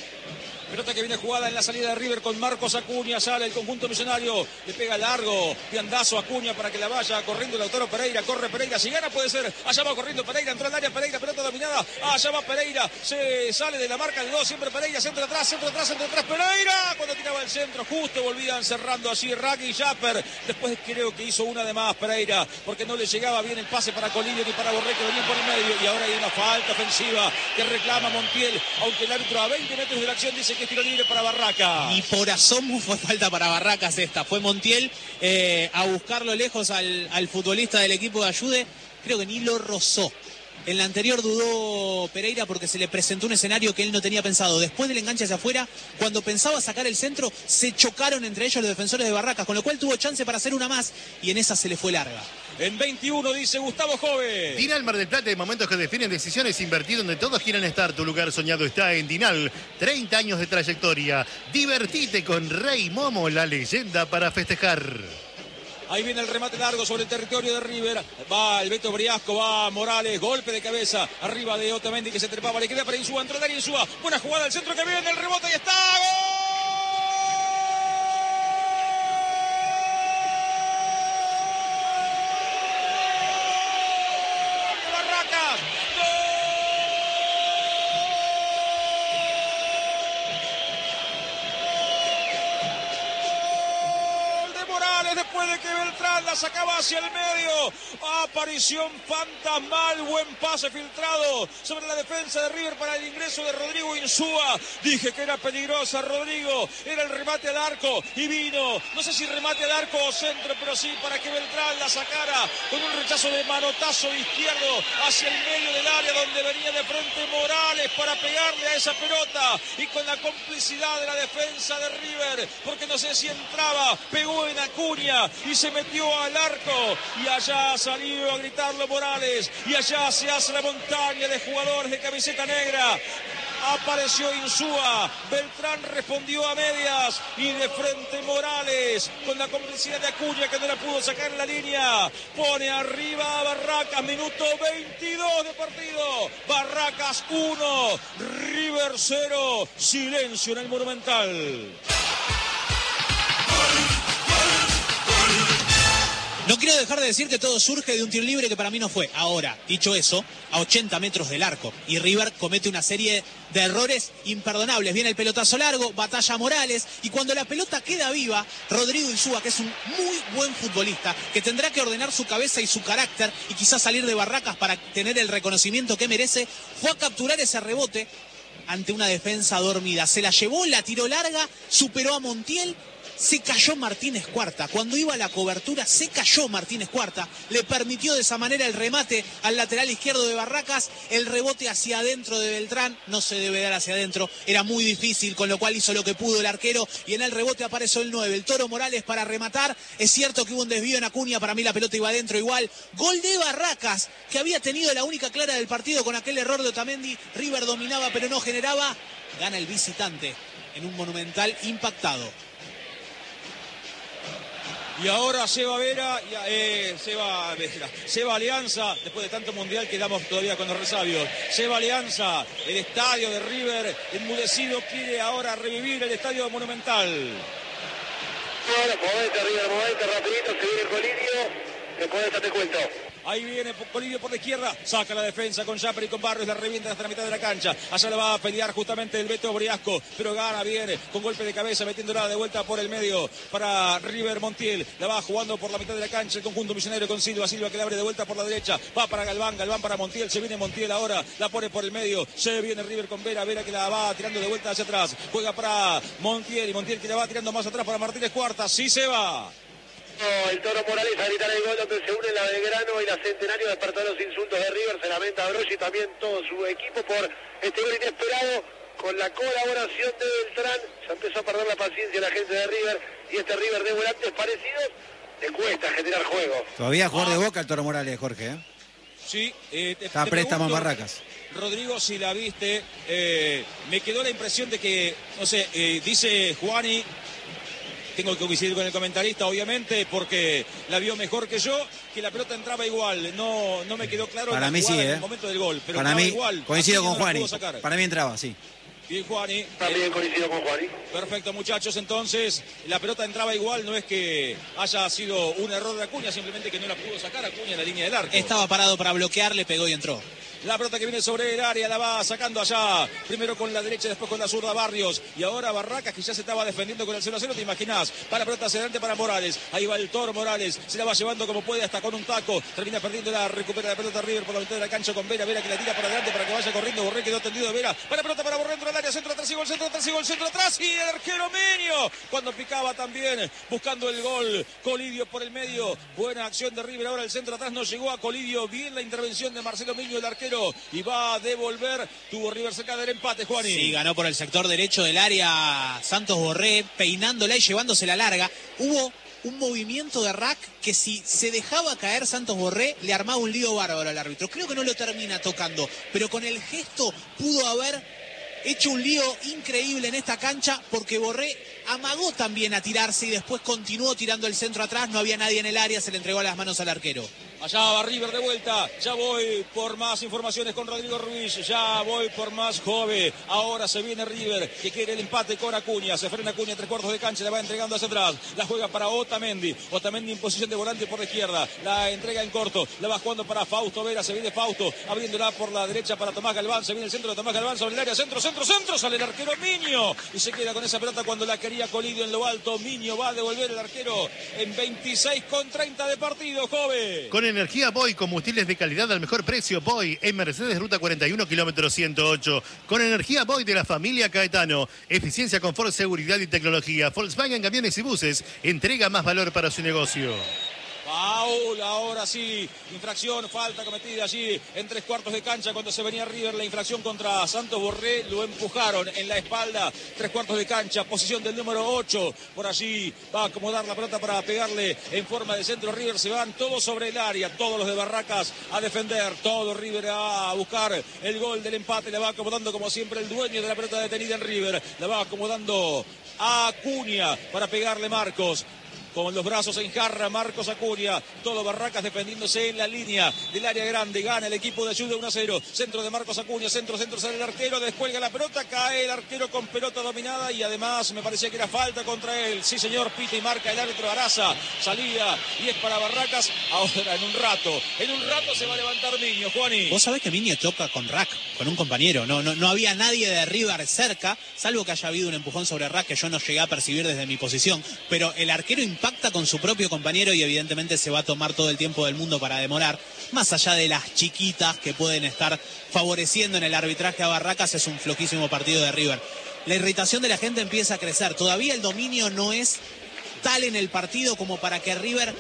Pelota que viene jugada en la salida de River con Marcos Acuña, sale el conjunto millonario, le pega largo, piandazo Acuña para que la vaya corriendo Lautaro Pereira, corre Pereira, si gana puede ser, allá va corriendo Pereira, entró al área Pereira, pelota dominada, allá va Pereira, se sale de la marca de dos, siempre Pereira, centro atrás, centro atrás, centro atrás, Pereira, cuando tiraba el centro, justo volvían cerrando así Rack y Japper, después creo que hizo una de más Pereira, porque no le llegaba bien el pase para Colidio ni para Borré que venían por el medio, y ahora hay una falta ofensiva que reclama Montiel, aunque el árbitro a veinte metros de la acción dice que es tiro libre para Barraca. Y por asomo fue falta para Barracas esta. Fue Montiel eh, a buscarlo lejos al, al futbolista del equipo de Ayude. Creo que ni lo rozó. En la anterior dudó Pereira porque se le presentó un escenario que él no tenía pensado. Después del enganche hacia afuera, cuando pensaba sacar el centro, se chocaron entre ellos los defensores de Barracas, con lo cual tuvo chance para hacer una más y en esa se le fue larga. En veintiuno dice Gustavo Jove. Dinal Mar del Plata, de momentos que definen decisiones, invertido donde todos quieren estar. Tu lugar soñado está en Dinal. treinta años de trayectoria. Divertite con Rey Momo, la leyenda para festejar. Ahí viene el remate largo sobre el territorio de River. Va el Beto Briasco, va Morales, golpe de cabeza arriba de Otamendi que se trepaba, le queda para Insúa, entró el área Insúa. Buena jugada al centro que viene el rebote y está. ¡Gol! veintidós después de que Beltrán la sacaba hacia el medio. Aparición fantasmal, buen pase filtrado sobre la defensa de River para el ingreso de Rodrigo Insúa. Dije que era peligrosa Rodrigo, era el remate al arco y vino, no sé si remate al arco o centro, pero sí para que Beltrán la sacara con un rechazo de manotazo izquierdo hacia el medio del área donde venía de frente Morales para pegarle a esa pelota y con la complicidad de la defensa de River, porque no sé si entraba, pegó en Acuña y se metió al arco y allá salió a gritarlo Morales y allá se hace la montaña de jugadores de camiseta negra. Apareció Insúa, Beltrán respondió a medias y de frente Morales con la complicidad de Acuña que no la pudo sacar en la línea. Pone arriba a Barracas, minuto veintidós de partido. Barracas uno, River cero. Silencio en el Monumental. No quiero dejar de decir que todo surge de un tiro libre que para mí no fue. Ahora, dicho eso, a ochenta metros del arco. Y River comete una serie de errores imperdonables. Viene el pelotazo largo, batalla Morales. Y cuando la pelota queda viva, Rodrigo Insúa, que es un muy buen futbolista, que tendrá que ordenar su cabeza y su carácter y quizás salir de Barracas para tener el reconocimiento que merece, fue a capturar ese rebote ante una defensa dormida. Se la llevó, la tiró larga, superó a Montiel. Se cayó Martínez Cuarta, cuando iba a la cobertura se cayó Martínez Cuarta, le permitió de esa manera el remate al lateral izquierdo de Barracas, el rebote hacia adentro de Beltrán, no se debe dar hacia adentro, era muy difícil, con lo cual hizo lo que pudo el arquero y en el rebote apareció el nueve, el Toro Morales para rematar. Es cierto que hubo un desvío en Acuña, para mí la pelota iba adentro igual, gol de Barracas, que había tenido la única clara del partido con aquel error de Otamendi. River dominaba pero no generaba, gana el visitante en un Monumental impactado. Y ahora Seba Vera, eh, Seba, Vera, Seba Alianza, después de tanto mundial quedamos todavía con los resabios. Seba Alianza, el estadio de River enmudecido, quiere ahora revivir el estadio Monumental. Bueno, movete River, movete rapidito, se viene Colidio, después de esta te cuento. Ahí viene Colidio por la izquierda, saca la defensa con Yapper y con Barrios, la revienta hasta la mitad de la cancha. Allá la va a pelear justamente el Beto Briasco, pero gana bien con golpe de cabeza, metiéndola de vuelta por el medio para River. Montiel, la va jugando por la mitad de la cancha el conjunto millonario con Silva, Silva que la abre de vuelta por la derecha, va para Galván, Galván para Montiel, se viene Montiel ahora, la pone por el medio, se viene River con Vera, Vera que la va tirando de vuelta hacia atrás, juega para Montiel y Montiel que la va tirando más atrás para Martínez Cuarta, sí se va. No, el Toro Morales a gritar el gol donde se une la Belgrano y la Centenario, despertó los insultos de River, se lamenta Broggi y también todo su equipo por este gol inesperado con la colaboración de Beltrán. Ya empezó a perder la paciencia la gente de River y este River de volantes parecidos le cuesta generar juego. Todavía jugar de Boca el Toro Morales, Jorge, ¿eh? Sí, eh, te, está te préstamo en pregunto, Barracas. Rodrigo, si la viste, eh, me quedó la impresión de que, no sé, eh, dice Juani, tengo que coincidir con el comentarista, obviamente, porque la vio mejor que yo, que la pelota entraba igual. No, no me quedó claro para en, mí sí, en ¿eh? el momento del gol, pero para mí igual. coincido con no Juani. Para mí entraba, sí. Bien, Juani. También coincido con Juani. Perfecto, muchachos. Entonces, la pelota entraba igual. No es que haya sido un error de Acuña, simplemente que no la pudo sacar Acuña en la línea del arco. Estaba parado para bloquear, le pegó y entró. La pelota que viene sobre el área la va sacando allá. Primero con la derecha, después con la zurda Barrios. Y ahora Barracas, que ya se estaba defendiendo con el cero a cero, ¿te imaginás? Para pelota hacia adelante para Morales. Ahí va el Toro Morales. Se la va llevando como puede hasta con un taco. Termina perdiendo la recupera la pelota River por la mitad de la cancha con Vera. Vera que la tira para adelante para que vaya corriendo. Borré quedó tendido de Vera. Para pelota para Borré dentro del área. Centro atrás y gol, centro atrás y gol, centro atrás. Y el arquero Menio. Cuando picaba también buscando el gol. Colidio por el medio. Buena acción de River. Ahora el centro atrás no llegó a Colidio. Bien la intervención de Marcelo Menio, el arquero. Y va a devolver. Tuvo River cerca del empate, Juani. Sí, ganó por el sector derecho del área Santos Borré, peinándola y llevándosela larga. Hubo un movimiento de Rack que si se dejaba caer Santos Borré le armaba un lío bárbaro al árbitro. Creo que no lo termina tocando, pero con el gesto pudo haber hecho un lío increíble en esta cancha porque Borré amagó también a tirarse y después continuó tirando el centro atrás. No había nadie en el área, se le entregó las manos al arquero. Allá va River de vuelta. Ya voy por más informaciones con Rodrigo Ruiz. Ya voy por más Jove. Ahora se viene River, que quiere el empate con Acuña. Se frena Acuña, tres cuartos de cancha. La va entregando hacia atrás. La juega para Otamendi. Otamendi en posición de volante por la izquierda. La entrega en corto. La va jugando para Fausto Vera. Se viene Fausto. Abriéndola por la derecha para Tomás Galván. Se viene el centro de Tomás Galván sobre el área. Centro, centro, centro. Sale el arquero Miño. Y se queda con esa pelota cuando la quería Colidio en lo alto. Miño va a devolver el arquero en veintiséis con treinta de partido, Jove. Con energía Boy, combustibles de calidad al mejor precio. Boy en Mercedes, ruta cuarenta y uno, kilómetro ciento ocho. Con energía Boy de la familia Caetano. Eficiencia, confort, seguridad y tecnología. Volkswagen Camiones y Buses. Entrega más valor para su negocio. Paul, ahora sí, infracción, falta cometida allí en tres cuartos de cancha cuando se venía River, la infracción contra Santos Borré, lo empujaron en la espalda, tres cuartos de cancha, posición del número ocho, por allí va a acomodar la pelota para pegarle en forma de centro. River, se van todos sobre el área, todos los de Barracas a defender, todo River a buscar el gol del empate, la va acomodando como siempre el dueño de la pelota detenida en River, la va acomodando a Acuña para pegarle Marcos. Con los brazos en jarra, Marcos Acuña, todo Barracas defendiéndose en la línea del área grande, gana el equipo de Ayuda uno a cero, centro de Marcos Acuña, centro, centro, sale el arquero, descuelga la pelota, cae el arquero con pelota dominada y además me parecía que era falta contra él, sí señor, pita y marca el árbitro Araza, salida y es para Barracas, ahora en un rato, en un rato se va a levantar Miño, Juani. Vos sabés que Miño choca con Rack, con un compañero, no, no, no había nadie de River cerca, salvo que haya habido un empujón sobre Rack que yo no llegué a percibir desde mi posición, pero el arquero impacta con su propio compañero y evidentemente se va a tomar todo el tiempo del mundo para demorar, más allá de las chiquitas que pueden estar favoreciendo en el arbitraje a Barracas, es un flojísimo partido de River. La irritación de la gente empieza a crecer, todavía el dominio no es tal en el partido como para que River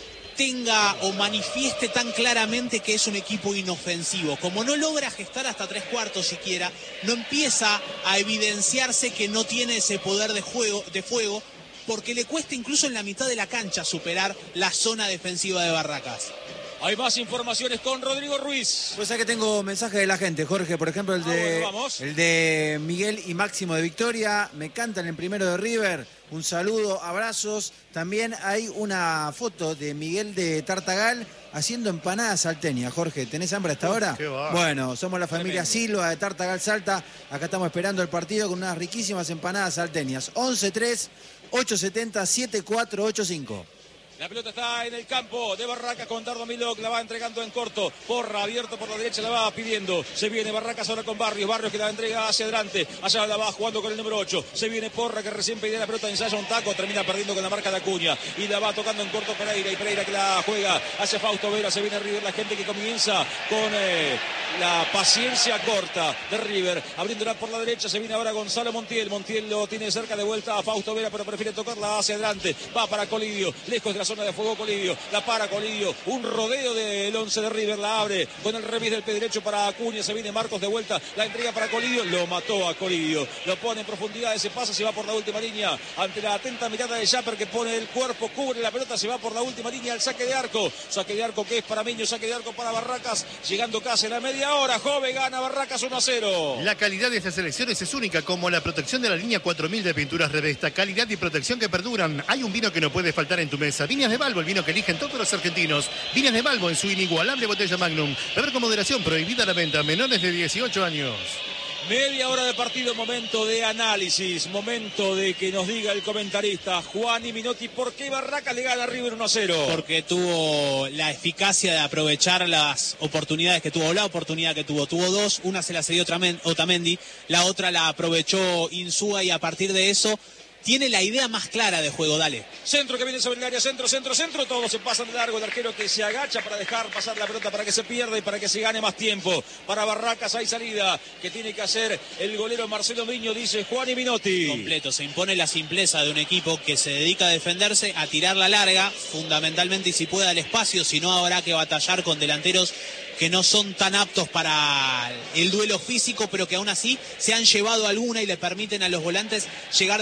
tenga o manifieste tan claramente que es un equipo inofensivo. Como no logra gestar hasta tres cuartos siquiera, no empieza a evidenciarse que no tiene ese poder de juego, de fuego, porque le cuesta incluso en la mitad de la cancha superar la zona defensiva de Barracas. Hay más informaciones con Rodrigo Ruiz. Pues que tengo mensajes de la gente, Jorge, por ejemplo el de, ah, bueno, vamos. el de Miguel y Máximo de Victoria, me cantan el primero de River, un saludo, abrazos. También hay una foto de Miguel de Tartagal haciendo empanadas salteñas. Jorge, ¿tenés hambre hasta ahora? Bueno, somos la familia Tremendo. Silva de Tartagal Salta, acá estamos esperando el partido con unas riquísimas empanadas salteñas. once tres ocho setenta siete cuatro ocho cinco. La pelota está en el campo de Barracas con Dardo Milok, la va entregando en corto. Porra abierto por la derecha, la va pidiendo. Se viene Barracas ahora con Barrios. Barrios que la entrega hacia adelante. Allá la va jugando con el número ocho. Se viene Porra que recién pedía la pelota, ensaya un taco, termina perdiendo con la marca de Acuña. Y la va tocando en corto Pereira. Y Pereira que la juega hacia Fausto Vera. Se viene River, la gente que comienza con eh, la paciencia corta de River. Abriéndola por la derecha, se viene ahora Gonzalo Montiel. Montiel lo tiene cerca de vuelta a Fausto Vera, pero prefiere tocarla hacia adelante. Va para Colidio, lejos de la zona de fuego Colidio, la para Colidio, un rodeo del once de River, la abre con el remis del pie derecho para Acuña, se viene Marcos de vuelta, la entrega para Colidio, lo mató a Colidio, lo pone en profundidad, ese pase se va por la última línea, ante la atenta mirada de Japper que pone el cuerpo, cubre la pelota, se va por la última línea al saque de arco, saque de arco que es para Miño, saque de arco para Barracas, llegando casi a la media hora, Jove gana Barracas uno a cero. La calidad de estas selecciones es única, como la protección de la línea cuatro mil de pinturas Revesta, calidad y protección que perduran. Hay un vino que no puede faltar en tu mesa, Viñas de Balbo, el vino que eligen todos los argentinos. Viñas de Balbo en su inigualable botella Magnum. Beber con moderación, prohibida la venta, menores de dieciocho años. Media hora de partido, momento de análisis, momento de que nos diga el comentarista Juani Minotti por qué Barracas le gana a River uno a cero. Porque tuvo la eficacia de aprovechar las oportunidades que tuvo, la oportunidad que tuvo. Tuvo dos, una se la cedió Otamendi, la otra la aprovechó Insúa y a partir de eso tiene la idea más clara de juego. Dale. Centro que viene sobre el área, centro, centro, centro, todos se pasan de largo, el arquero que se agacha para dejar pasar la pelota para que se pierda y para que se gane más tiempo. Para Barracas hay salida que tiene que hacer el golero Marcelo Miño, dice Juani Minotti. Completo, se impone la simpleza de un equipo que se dedica a defenderse, a tirar la larga, fundamentalmente y si puede al espacio, si no habrá que batallar con delanteros que no son tan aptos para el duelo físico, pero que aún así se han llevado alguna y le permiten a los volantes llegar desde atrás.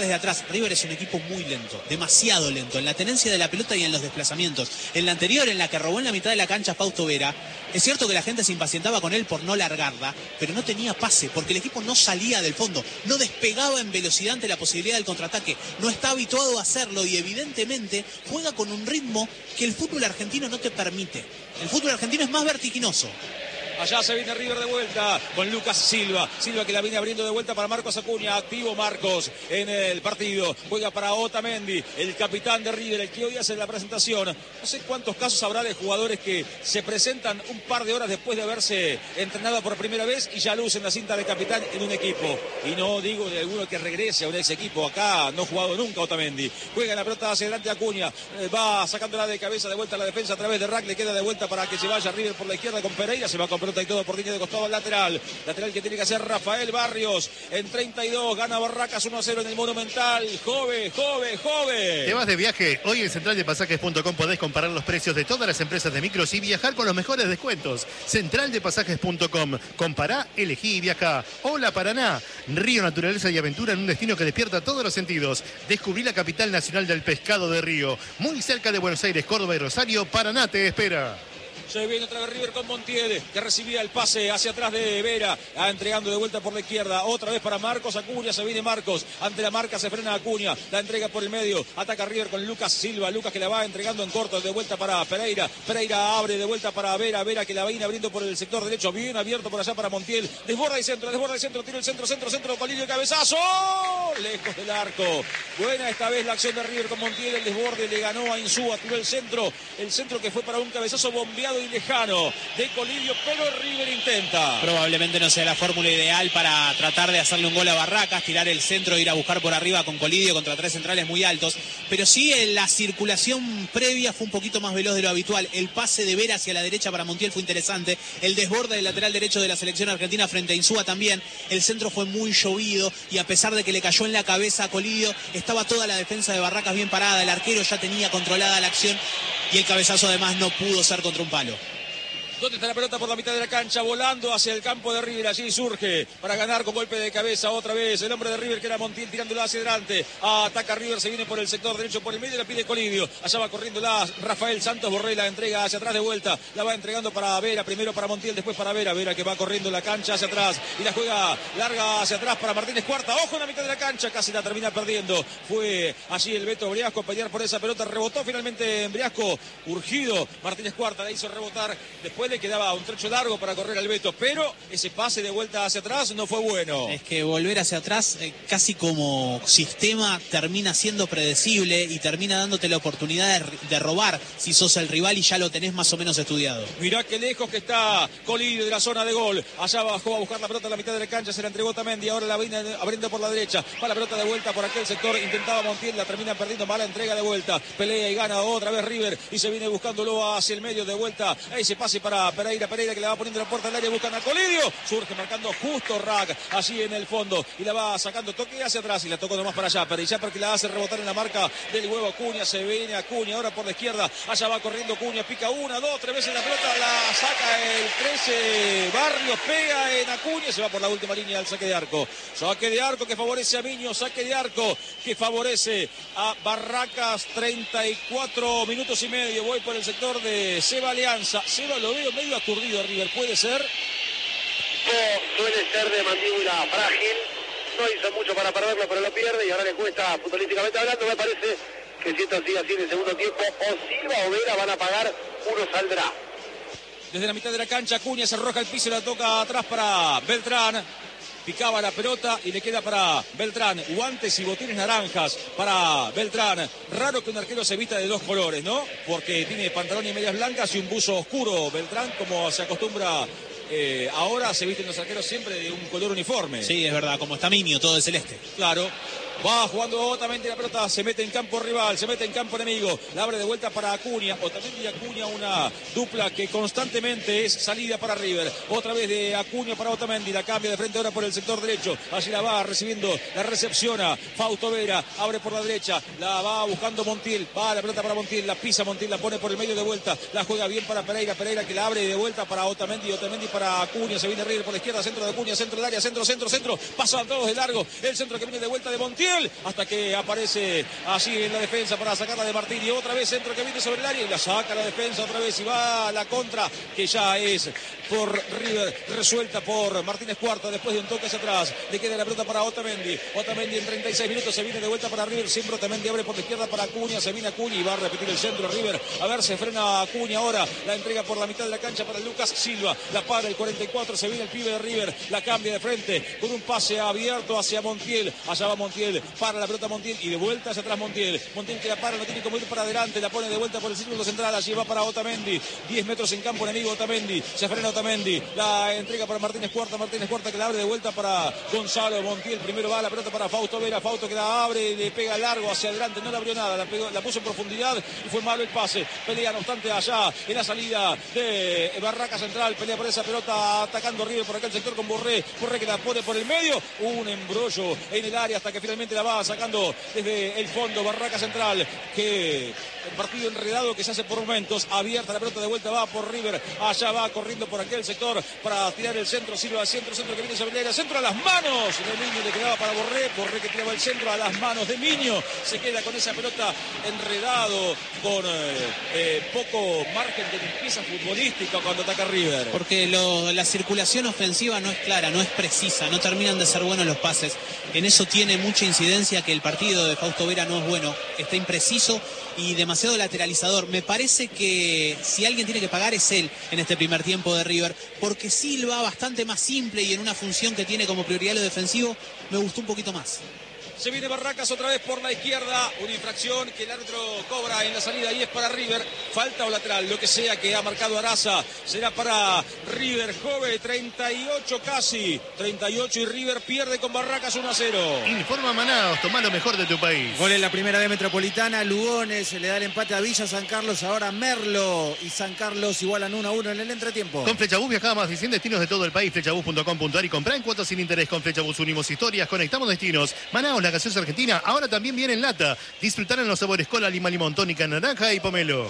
River es un equipo muy lento, demasiado lento, en la tenencia de la pelota y en los desplazamientos. En la anterior, en la que robó en la mitad de la cancha Fausto Vera, es cierto que la gente se impacientaba con él por no largarla, pero no tenía pase, porque el equipo no salía del fondo, no despegaba en velocidad ante la posibilidad del contraataque, no está habituado a hacerlo y evidentemente juega con un ritmo que el fútbol argentino no te permite. El fútbol argentino es más vertiginoso. Allá se viene River de vuelta con Lucas Silva. Silva que la viene abriendo de vuelta para Marcos Acuña. Activo Marcos en el partido. Juega para Otamendi, el capitán de River, el que hoy hace la presentación. No sé cuántos casos habrá de jugadores que se presentan un par de horas después de haberse entrenado por primera vez y ya lucen la cinta de capitán en un equipo. Y no digo de alguno que regrese a un ex equipo. Acá no ha jugado nunca Otamendi. Juega la pelota hacia adelante Acuña. Va sacándola de cabeza de vuelta a la defensa a través de Rack. Le queda de vuelta para que se vaya River por la izquierda con Pereira. Se va con pelota y todo por línea de costado al lateral. Lateral que tiene que hacer Rafael Barrios. En treinta y dos gana Barracas uno a cero en el Monumental. Jove, jove, jove. ¿Te vas de viaje? Hoy en central de pasajes punto com podés comparar los precios de todas las empresas de micros y viajar con los mejores descuentos. central de pasajes punto com. Compará, elegí y viajá. Hola Paraná. Río, naturaleza y aventura en un destino que despierta todos los sentidos. Descubrí la capital nacional del pescado de Río. Muy cerca de Buenos Aires, Córdoba y Rosario. Paraná te espera. Se viene otra vez River con Montiel, que recibía el pase hacia atrás de Vera, ah, entregando de vuelta por la izquierda, otra vez para Marcos Acuña, se viene Marcos, ante la marca se frena Acuña, la entrega por el medio, ataca River con Lucas Silva, Lucas que la va entregando en corto, de vuelta para Pereira, Pereira abre de vuelta para Vera, Vera que la viene abriendo por el sector derecho, bien abierto por allá para Montiel, desborda y centro, desborda y centro, tira el centro, centro, centro, Colillo, cabezazo, lejos del arco, buena esta vez la acción de River con Montiel, el desborde le ganó a Insúa, tiró el centro, el centro que fue para un cabezazo bombeado y lejano de Colidio, pero River intenta. Probablemente no sea la fórmula ideal para tratar de hacerle un gol a Barracas, tirar el centro e ir a buscar por arriba con Colidio contra tres centrales muy altos, pero sí en la circulación previa fue un poquito más veloz de lo habitual. El pase de Vera hacia la derecha para Montiel fue interesante, el desborde del lateral derecho de la selección argentina frente a Insúa también, el centro fue muy llovido y a pesar de que le cayó en la cabeza a Colidio, estaba toda la defensa de Barracas bien parada, el arquero ya tenía controlada la acción y el cabezazo además no pudo ser contra un palo. ¿Dónde está la pelota por la mitad de la cancha? Volando hacia el campo de River. Allí surge para ganar con golpe de cabeza otra vez. El hombre de River que era Montiel tirándola hacia adelante. Ataca River, se viene por el sector derecho, por el medio, la pide Colidio. Allá va corriéndola Rafael Santos Borré, la entrega hacia atrás de vuelta. La va entregando para Vera, primero para Montiel, después para Vera. Vera que va corriendo la cancha hacia atrás y la juega larga hacia atrás para Martínez Cuarta. Ojo en la mitad de la cancha, casi la termina perdiendo. Fue allí el Beto Briasco a pelear por esa pelota. Rebotó finalmente en Briasco, urgido. Martínez Cuarta la hizo rebotar. Después le quedaba un trecho largo para correr al Beto, pero ese pase de vuelta hacia atrás no fue bueno. Es que volver hacia atrás eh, casi como sistema termina siendo predecible y termina dándote la oportunidad de, de robar si sos el rival y ya lo tenés más o menos estudiado. Mirá qué lejos que está Colidio de la zona de gol. Allá bajó a buscar la pelota en la mitad de la cancha, se la entregó Otamendi, ahora la viene abriendo por la derecha, va la pelota de vuelta por aquel sector, intentaba Montiel, la termina perdiendo, mala entrega de vuelta, pelea y gana otra vez River y se viene buscándolo hacia el medio de vuelta, ahí se pase para Pereira, Pereira que le va poniendo la puerta del área, buscan a Colidio, surge marcando justo Rack allí en el fondo y la va sacando, toque hacia atrás y la tocó nomás para allá, pero ya porque la hace rebotar en la marca del huevo Acuña, se viene Acuña ahora por la izquierda, allá va corriendo Acuña, pica una, dos, tres veces la pelota, la saca el trece, Barrios pega en Acuña, se va por la última línea al saque de arco, saque de arco que favorece a Miño, saque de arco que favorece a Barracas, treinta y cuatro minutos y medio, voy por el sector de Seba Alianza, Seba lo veo medio aturdido a River, puede ser. No suele ser de mandíbula frágil, no hizo mucho para perderlo, pero lo pierde y ahora le cuesta futbolísticamente hablando. Me parece que si esto sigue así en el segundo tiempo, o Silva o Vera van a pagar, uno saldrá. Desde la mitad de la cancha, Acuña se arroja el piso y la toca atrás para Beltrán. Picaba la pelota y le queda para Beltrán. Guantes y botines naranjas para Beltrán. Raro que un arquero se vista de dos colores, ¿no? Porque tiene pantalón y medias blancas y un buzo oscuro. Beltrán, como se acostumbra eh, ahora, se visten los arqueros siempre de un color uniforme. Sí, es verdad, como está Miño, todo de celeste. Claro. Va jugando Otamendi la pelota, se mete en campo rival, se mete en campo enemigo, la abre de vuelta para Acuña, Otamendi y Acuña, una dupla que constantemente es salida para River, otra vez de Acuña para Otamendi, la cambia de frente ahora por el sector derecho, allí la va recibiendo, la recepciona Fausto Vera, abre por la derecha, la va buscando Montiel, va la pelota para Montiel, la pisa Montiel, la pone por el medio de vuelta, la juega bien para Pereira, Pereira que la abre de vuelta para Otamendi, Otamendi para Acuña, se viene River por la izquierda, centro de Acuña, centro del área, centro, centro, centro, pasan todos de largo, el centro que viene de vuelta de Montiel. Montiel, hasta que aparece allí en la defensa para sacarla de Martín, y otra vez centro que viene sobre el área y la saca la defensa otra vez y va a la contra, que ya es por River, resuelta por Martínez Cuarta después de un toque hacia atrás. Le queda la pelota para Otamendi. Otamendi en treinta y seis minutos se viene de vuelta para River. Siempre Otamendi abre por la izquierda para Acuña. Se viene Acuña y va a repetir el centro River. A ver, se frena Acuña ahora. La entrega por la mitad de la cancha para Lucas Silva. La para el cuarenta y cuatro. Se viene el pibe de River. La cambia de frente con un pase abierto hacia Montiel. Allá va Montiel. Para la pelota Montiel y de vuelta hacia atrás Montiel. Montiel que la para, no tiene como ir para adelante. La pone de vuelta por el círculo central. Allí va para Otamendi. diez metros en campo enemigo Otamendi. Se frena Otamendi. La entrega para Martínez Cuarta. Martínez Cuarta que la abre de vuelta para Gonzalo Montiel. Primero va la pelota para Fausto Vera. Fausto que la abre, le pega largo hacia adelante. No le abrió nada. La, pegó, la puso en profundidad y fue malo el pase. Pelea no obstante allá en la salida de Barraca Central. Pelea por esa pelota atacando River por aquel sector con Borré. Borré que la pone por el medio. Un embrollo en el área hasta que finalmente la va sacando desde el fondo Barraca Central. Que el partido enredado que se hace por momentos. Abierta la pelota de vuelta va por River. Allá va corriendo por aquel sector para tirar el centro. Silva al centro, centro que viene sobre el área. Centro a las manos de Miño, le quedaba para Borré. Borré que tiraba el centro a las manos de Miño. Se queda con esa pelota enredado con eh, eh, poco margen de limpieza futbolística cuando ataca River. Porque lo, la circulación ofensiva no es clara, no es precisa, no terminan de ser buenos los pases. En eso tiene mucha incidencia que el partido de Fausto Vera no es bueno, está impreciso y demasiado lateralizador. Me parece que si alguien tiene que pagar es él en este primer tiempo de River, porque Silva, bastante más simple y en una función que tiene como prioridad lo defensivo, me gustó un poquito más. Se viene Barracas otra vez por la izquierda. Una infracción que el árbitro cobra en la salida y es para River. Falta o lateral, lo que sea que ha marcado Araza. Será para River. Jove, treinta y ocho casi. treinta y ocho y River pierde con Barracas uno a cero. Informa Manaos, toma lo mejor de tu país. Gol en la primera B Metropolitana. Lugones le da el empate a Villa San Carlos. Ahora Merlo y San Carlos igualan uno a uno en el entretiempo. Con Flechabús viajaba más de cien destinos de todo el país. Flechabús punto com punto ar y comprá en cuotas sin interés. Con Flechabús unimos historias, conectamos destinos. Manaos, la gaseosa argentina, ahora también viene en lata. Disfrutar en los sabores cola, lima, limón, tónica, naranja y pomelo.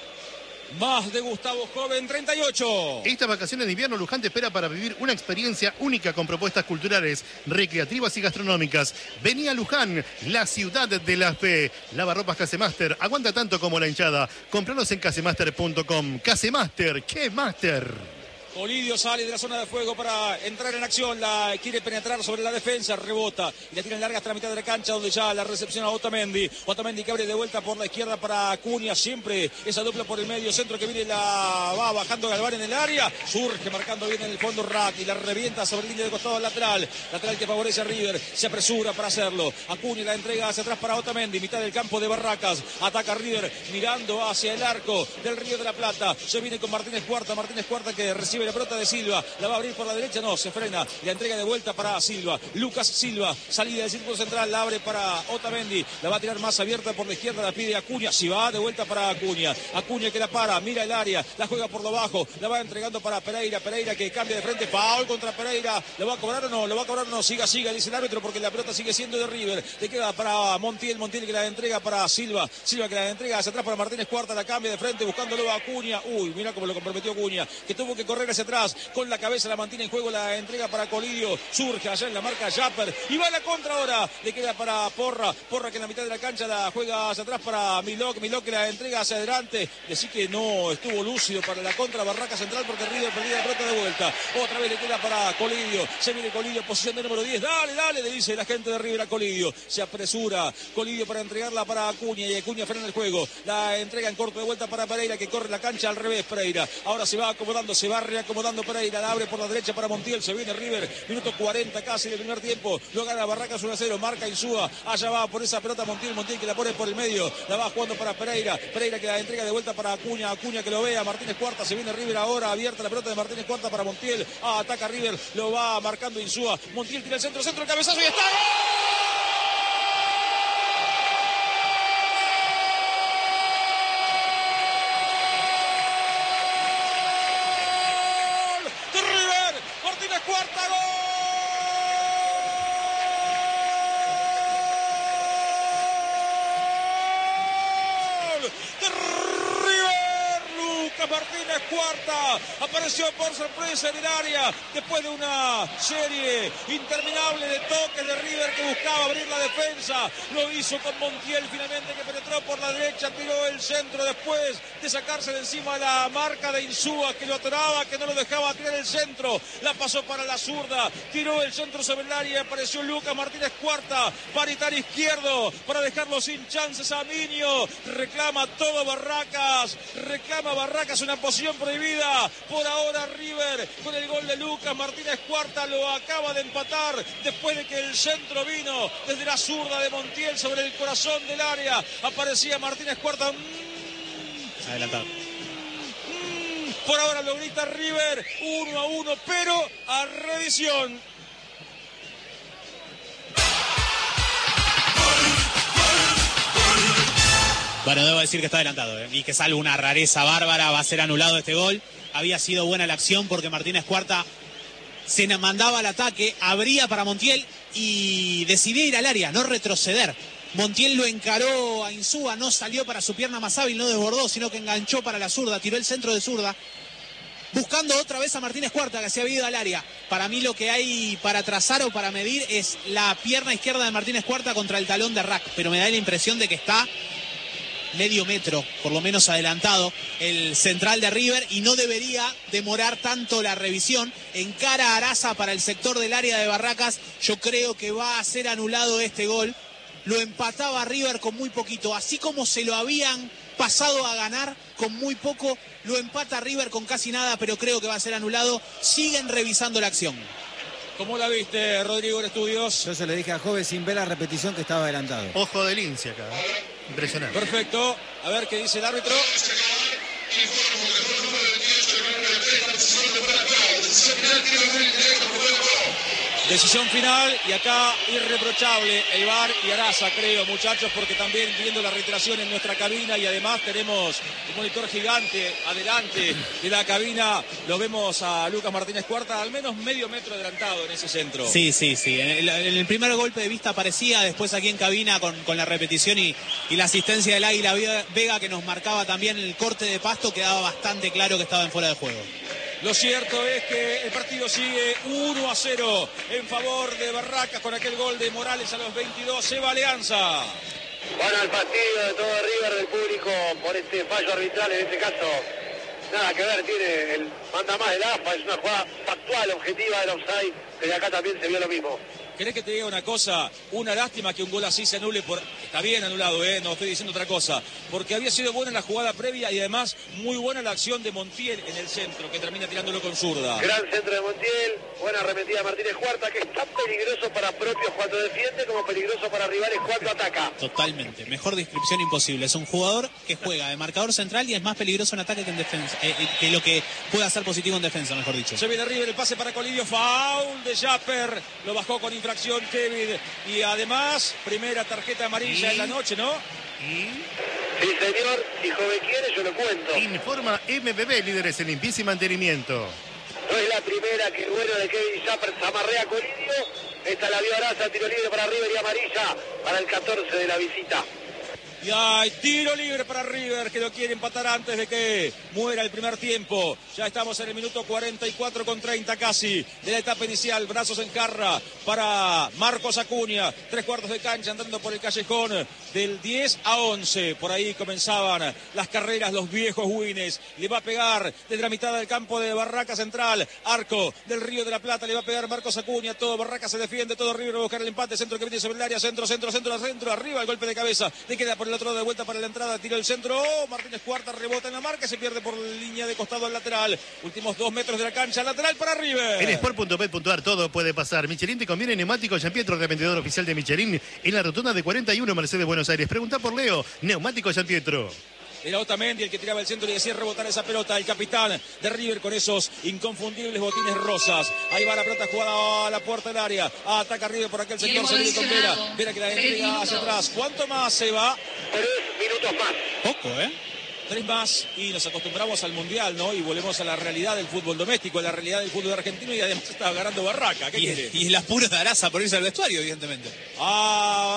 Más de Gustavo Joven, treinta y ocho. Estas vacaciones de invierno, Luján te espera para vivir una experiencia única con propuestas culturales, recreativas y gastronómicas. Vení a Luján, la ciudad de la fe. Lavarropas Casemaster, aguanta tanto como la hinchada. Compranos en casemaster punto com. Casemaster, ¿qué Master? Colidio sale de la zona de fuego para entrar en acción, la quiere penetrar sobre la defensa, rebota y la tira en larga hasta la mitad de la cancha donde ya la recepciona Otamendi. Otamendi que abre de vuelta por la izquierda para Acuña, siempre esa dupla por el medio centro que viene, la va bajando Galván en el área, surge marcando bien en el fondo Rat y la revienta sobre línea de costado lateral, lateral que favorece a River, se apresura para hacerlo. Acuña la entrega hacia atrás para Otamendi, mitad del campo de Barracas, ataca River mirando hacia el arco del Río de la Plata, se viene con Martínez Cuarta, Martínez Cuarta que recibe la pelota de Silva, la va a abrir por la derecha, no, se frena, la entrega de vuelta para Silva, Lucas Silva, salida del círculo central, la abre para Otamendi, la va a tirar más abierta por la izquierda, la pide Acuña, si va de vuelta para Acuña, Acuña que la para, mira el área, la juega por lo bajo, la va entregando para Pereira, Pereira que cambia de frente, foul contra Pereira, ¿lo va a cobrar o no? ¿Lo va a cobrar o no? Siga, siga, dice el árbitro porque la pelota sigue siendo de River, le queda para Montiel, Montiel que la entrega para Silva, Silva que la entrega hacia atrás para Martínez Cuarta, la cambia de frente buscándolo a Acuña, uy, mira cómo lo comprometió Acuña, que tuvo que correr hacia atrás, con la cabeza la mantiene en juego, la entrega para Colidio, surge allá en la marca Japper y va a la contra ahora, le queda para Porra, Porra que en la mitad de la cancha la juega hacia atrás para Milok, Milok que la entrega hacia adelante, decir que no estuvo lúcido para la contra Barraca Central porque River perdía la pelota de vuelta, otra vez le queda para Colidio, se viene Colidio, posición de número diez, dale, dale, le dice la gente de River a Colidio, se apresura Colidio para entregarla para Acuña y Acuña frena el juego, la entrega en corto de vuelta para Pereira que corre la cancha al revés, Pereira, ahora se va acomodando, se va reacomodando Pereira, la abre por la derecha para Montiel, se viene River, minuto cuarenta casi del primer tiempo, lo gana Barracas uno a cero, marca Insúa, allá va por esa pelota Montiel, Montiel que la pone por el medio, la va jugando para Pereira, Pereira que la entrega de vuelta para Acuña, Acuña que lo vea, Martínez Cuarta, se viene River ahora, abierta la pelota de Martínez Cuarta para Montiel, ah, ataca River, lo va marcando Insúa, Montiel tira el centro, centro, el cabezazo y está Cuarta, gol de River, Lucas Martínez Cuarta apareció por sorpresa en el área después de una serie interminable de toques de River que buscaba abrir la defensa. Lo hizo con Montiel finalmente, que penetró por la derecha, tiró el centro después de sacarse de encima la marca de Insúa, que lo atoraba, que no lo dejaba tirar el centro. La pasó para la zurda, tiró el centro sobre el área, apareció Lucas Martínez Cuarta, paritar izquierdo para dejarlo sin chances a Miño. Reclama todo Barracas, reclama Barracas una posición prohibida. Por ahora River con el gol de Lucas Martínez Cuarta lo acaba de empatar después de que el centro vino desde la zurda de Montiel sobre el corazón del área. Aparecía Martínez Cuarta. Mm, Adelantado. Mm, por ahora lo grita River, uno a uno, pero a revisión. Bueno, debo decir que está adelantado, ¿eh? Y que salvo una rareza bárbara, va a ser anulado este gol. Había sido buena la acción porque Martínez Cuarta se mandaba al ataque, abría para Montiel y decidía ir al área, no retroceder. Montiel lo encaró a Insúa, no salió para su pierna más hábil, no desbordó, sino que enganchó para la zurda, tiró el centro de zurda, buscando otra vez a Martínez Cuarta, que se había ido al área. Para mí lo que hay para trazar o para medir es la pierna izquierda de Martínez Cuarta contra el talón de Rack, pero me da la impresión de que está medio metro, por lo menos adelantado, el central de River, y no debería demorar tanto la revisión. Encara a Araza para el sector del área de Barracas. Yo creo que va a ser anulado este gol. Lo empataba River con muy poquito, así como se lo habían pasado a ganar con muy poco, lo empata River con casi nada, pero creo que va a ser anulado. Siguen revisando la acción. ¿Cómo la viste, Rodrigo, en estudios? Yo se lo dije a Jove sin ver la repetición que estaba adelantado. Ojo de lince acá. Impresionante. Perfecto. A ver qué dice el árbitro. Decisión final y acá irreprochable el V A R y Araza, creo, muchachos, porque también viendo la reiteración en nuestra cabina y además tenemos un monitor gigante adelante de la cabina, lo vemos a Lucas Martínez Cuarta al menos medio metro adelantado en ese centro. Sí, sí, sí. En el, en el primer golpe de vista aparecía, después aquí en cabina con, con la repetición y, y la asistencia del Águila Vega, que nos marcaba también el corte de pasto, quedaba bastante claro que estaba en fuera de juego. Lo cierto es que el partido sigue uno a cero en favor de Barracas con aquel gol de Morales a los veintidós. Se va Alianza. Bueno, el fastidio de todo River, del público, por este fallo arbitral, en este caso, nada que ver, tiene el manda más del A F A, es una jugada factual, objetiva del offside, pero acá también se vio lo mismo. ¿Querés que te diga una cosa? Una lástima que un gol así se anule por... Está bien anulado, ¿eh? No estoy diciendo otra cosa. Porque había sido buena la jugada previa y además muy buena la acción de Montiel en el centro, que termina tirándolo con zurda. Gran centro de Montiel, buena arremetida de Martínez Cuarta, que es tan peligroso para propios cuando defiende como peligroso para rivales cuando ataca. Totalmente. Mejor descripción imposible. Es un jugador que juega de marcador central y es más peligroso en ataque que en defensa. Eh, que lo que pueda ser positivo en defensa, mejor dicho. Se viene River, el pase para Colidio, foul de Japper. Lo bajó con infracción Kevin y además primera tarjeta amarilla ¿Y? en la noche, ¿no? Y Sí, señor, si Jove quiere, yo lo cuento. informa M B B, líderes en limpieza y mantenimiento. No es la primera que el bueno de Kevin Japper zamarrea a Colidio. Esta la vio Araza, tiro libre para River y amarilla para el catorce de la visita. Y hay tiro libre para River, que lo quiere empatar antes de que muera el primer tiempo. Ya estamos en el minuto cuarenta y cuatro con treinta casi de la etapa inicial. Brazos en jarra para Marcos Acuña. Tres cuartos de cancha andando por el callejón del diez a once. Por ahí comenzaban las carreras, los viejos Wines. Le va a pegar desde la mitad del campo de Barraca Central. Arco del Río de la Plata. Le va a pegar Marcos Acuña. Todo Barraca se defiende. Todo River va a buscar el empate. Centro que viene sobre el área. Centro, centro, centro, centro. Arriba el golpe de cabeza. Le queda por el otro lado de vuelta para la entrada, tiro el centro, oh, Martínez Cuarta rebota en la marca, se pierde por la línea de costado al lateral, últimos dos metros de la cancha, lateral para River. En sport punto bet punto ar todo puede pasar. Michelin te conviene neumáticos Jean Pietro, revendedor oficial de Michelin en la rotonda de cuarenta y uno Mercedes Buenos Aires. Pregunta por Leo, neumáticos Jean Pietro. Era Otamendi el que tiraba el centro y decía rebotar esa pelota. El capitán de River con esos inconfundibles botines rosas. Ahí va la pelota jugada a la puerta del área. Ataca River por aquel sector. Se viene con Vera. Vera que la entrega hacia atrás. ¿Cuánto más se va? Tres minutos más. Poco, ¿eh? Tres más y nos acostumbramos al Mundial, ¿no? Y volvemos a la realidad del fútbol doméstico, a la realidad del fútbol argentino y además está ganando Barraca. ¿Qué y, quiere? y el apuro de Araza por irse al vestuario, evidentemente. Ah,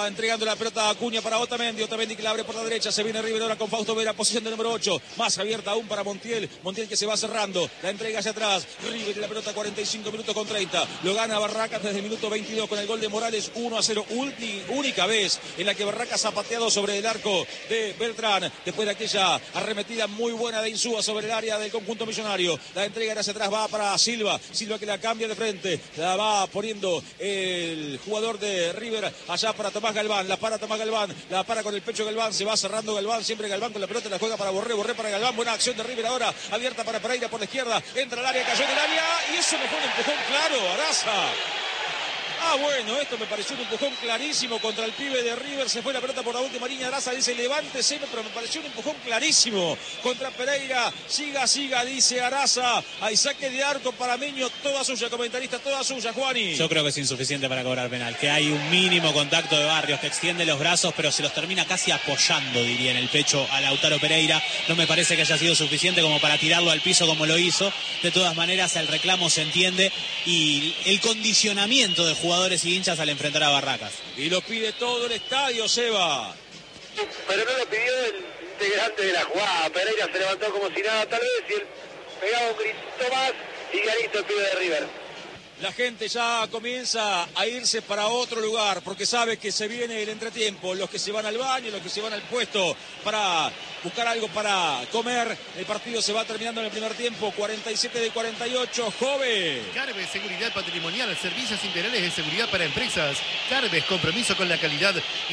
Va entregando la pelota a Acuña para Otamendi. Otamendi que la abre por la derecha. Se viene River ahora con Fausto Vera, posición de número ocho. Más abierta aún para Montiel. Montiel que se va cerrando. La entrega hacia atrás. River y la pelota cuarenta y cinco minutos con treinta. Lo gana Barracas desde el minuto veintidós con el gol de Morales. uno a cero. Ulti, única vez en la que Barracas ha pateado sobre el arco de Beltrán. Después de aquella arremetida muy buena de Insúa sobre el área del conjunto millonario. La entrega hacia atrás va para Silva. Silva que la cambia de frente. La va poniendo el jugador de River allá para Tomás Galván. La para Tomás Galván. La para con el pecho Galván. Se va cerrando Galván. Siempre Galván con la pelota. La juega para Borré. Borré para Galván. Buena acción de River ahora. Abierta para Pereira por la izquierda. Entra al área. Cayó en el área. Y eso no fue un empujón claro. Araza. Ah, bueno, esto me pareció un empujón clarísimo contra el pibe de River. Se fue la pelota por la última línea. Araza dice levántese, pero me pareció un empujón clarísimo contra Pereira. Siga, siga, dice Araza. Hay saque de arco para Miño. Toda suya, comentarista, toda suya, Juani. Yo creo que es insuficiente para cobrar penal. Que hay un mínimo contacto de Barrios, que extiende los brazos, pero se los termina casi apoyando, diría, en el pecho a Lautaro Pereira. No me parece que haya sido suficiente como para tirarlo al piso como lo hizo. De todas maneras, el reclamo se entiende y el condicionamiento de jugadores y hinchas al enfrentar a Barracas. Y lo pide todo el estadio, Seba. Pero no lo pidió el integrante de la jugada. Pereira se levantó como si nada, tal vez, y él pegaba un grito más y ya listo el pibe de River. La gente ya comienza a irse para otro lugar porque sabe que se viene el entretiempo. Los que se van al baño, los que se van al puesto para buscar algo para comer. El partido se va terminando en el primer tiempo. cuarenta y siete de cuarenta y ocho. Joven. Carves, seguridad patrimonial, servicios integrales de seguridad para empresas. Carves, compromiso con la calidad.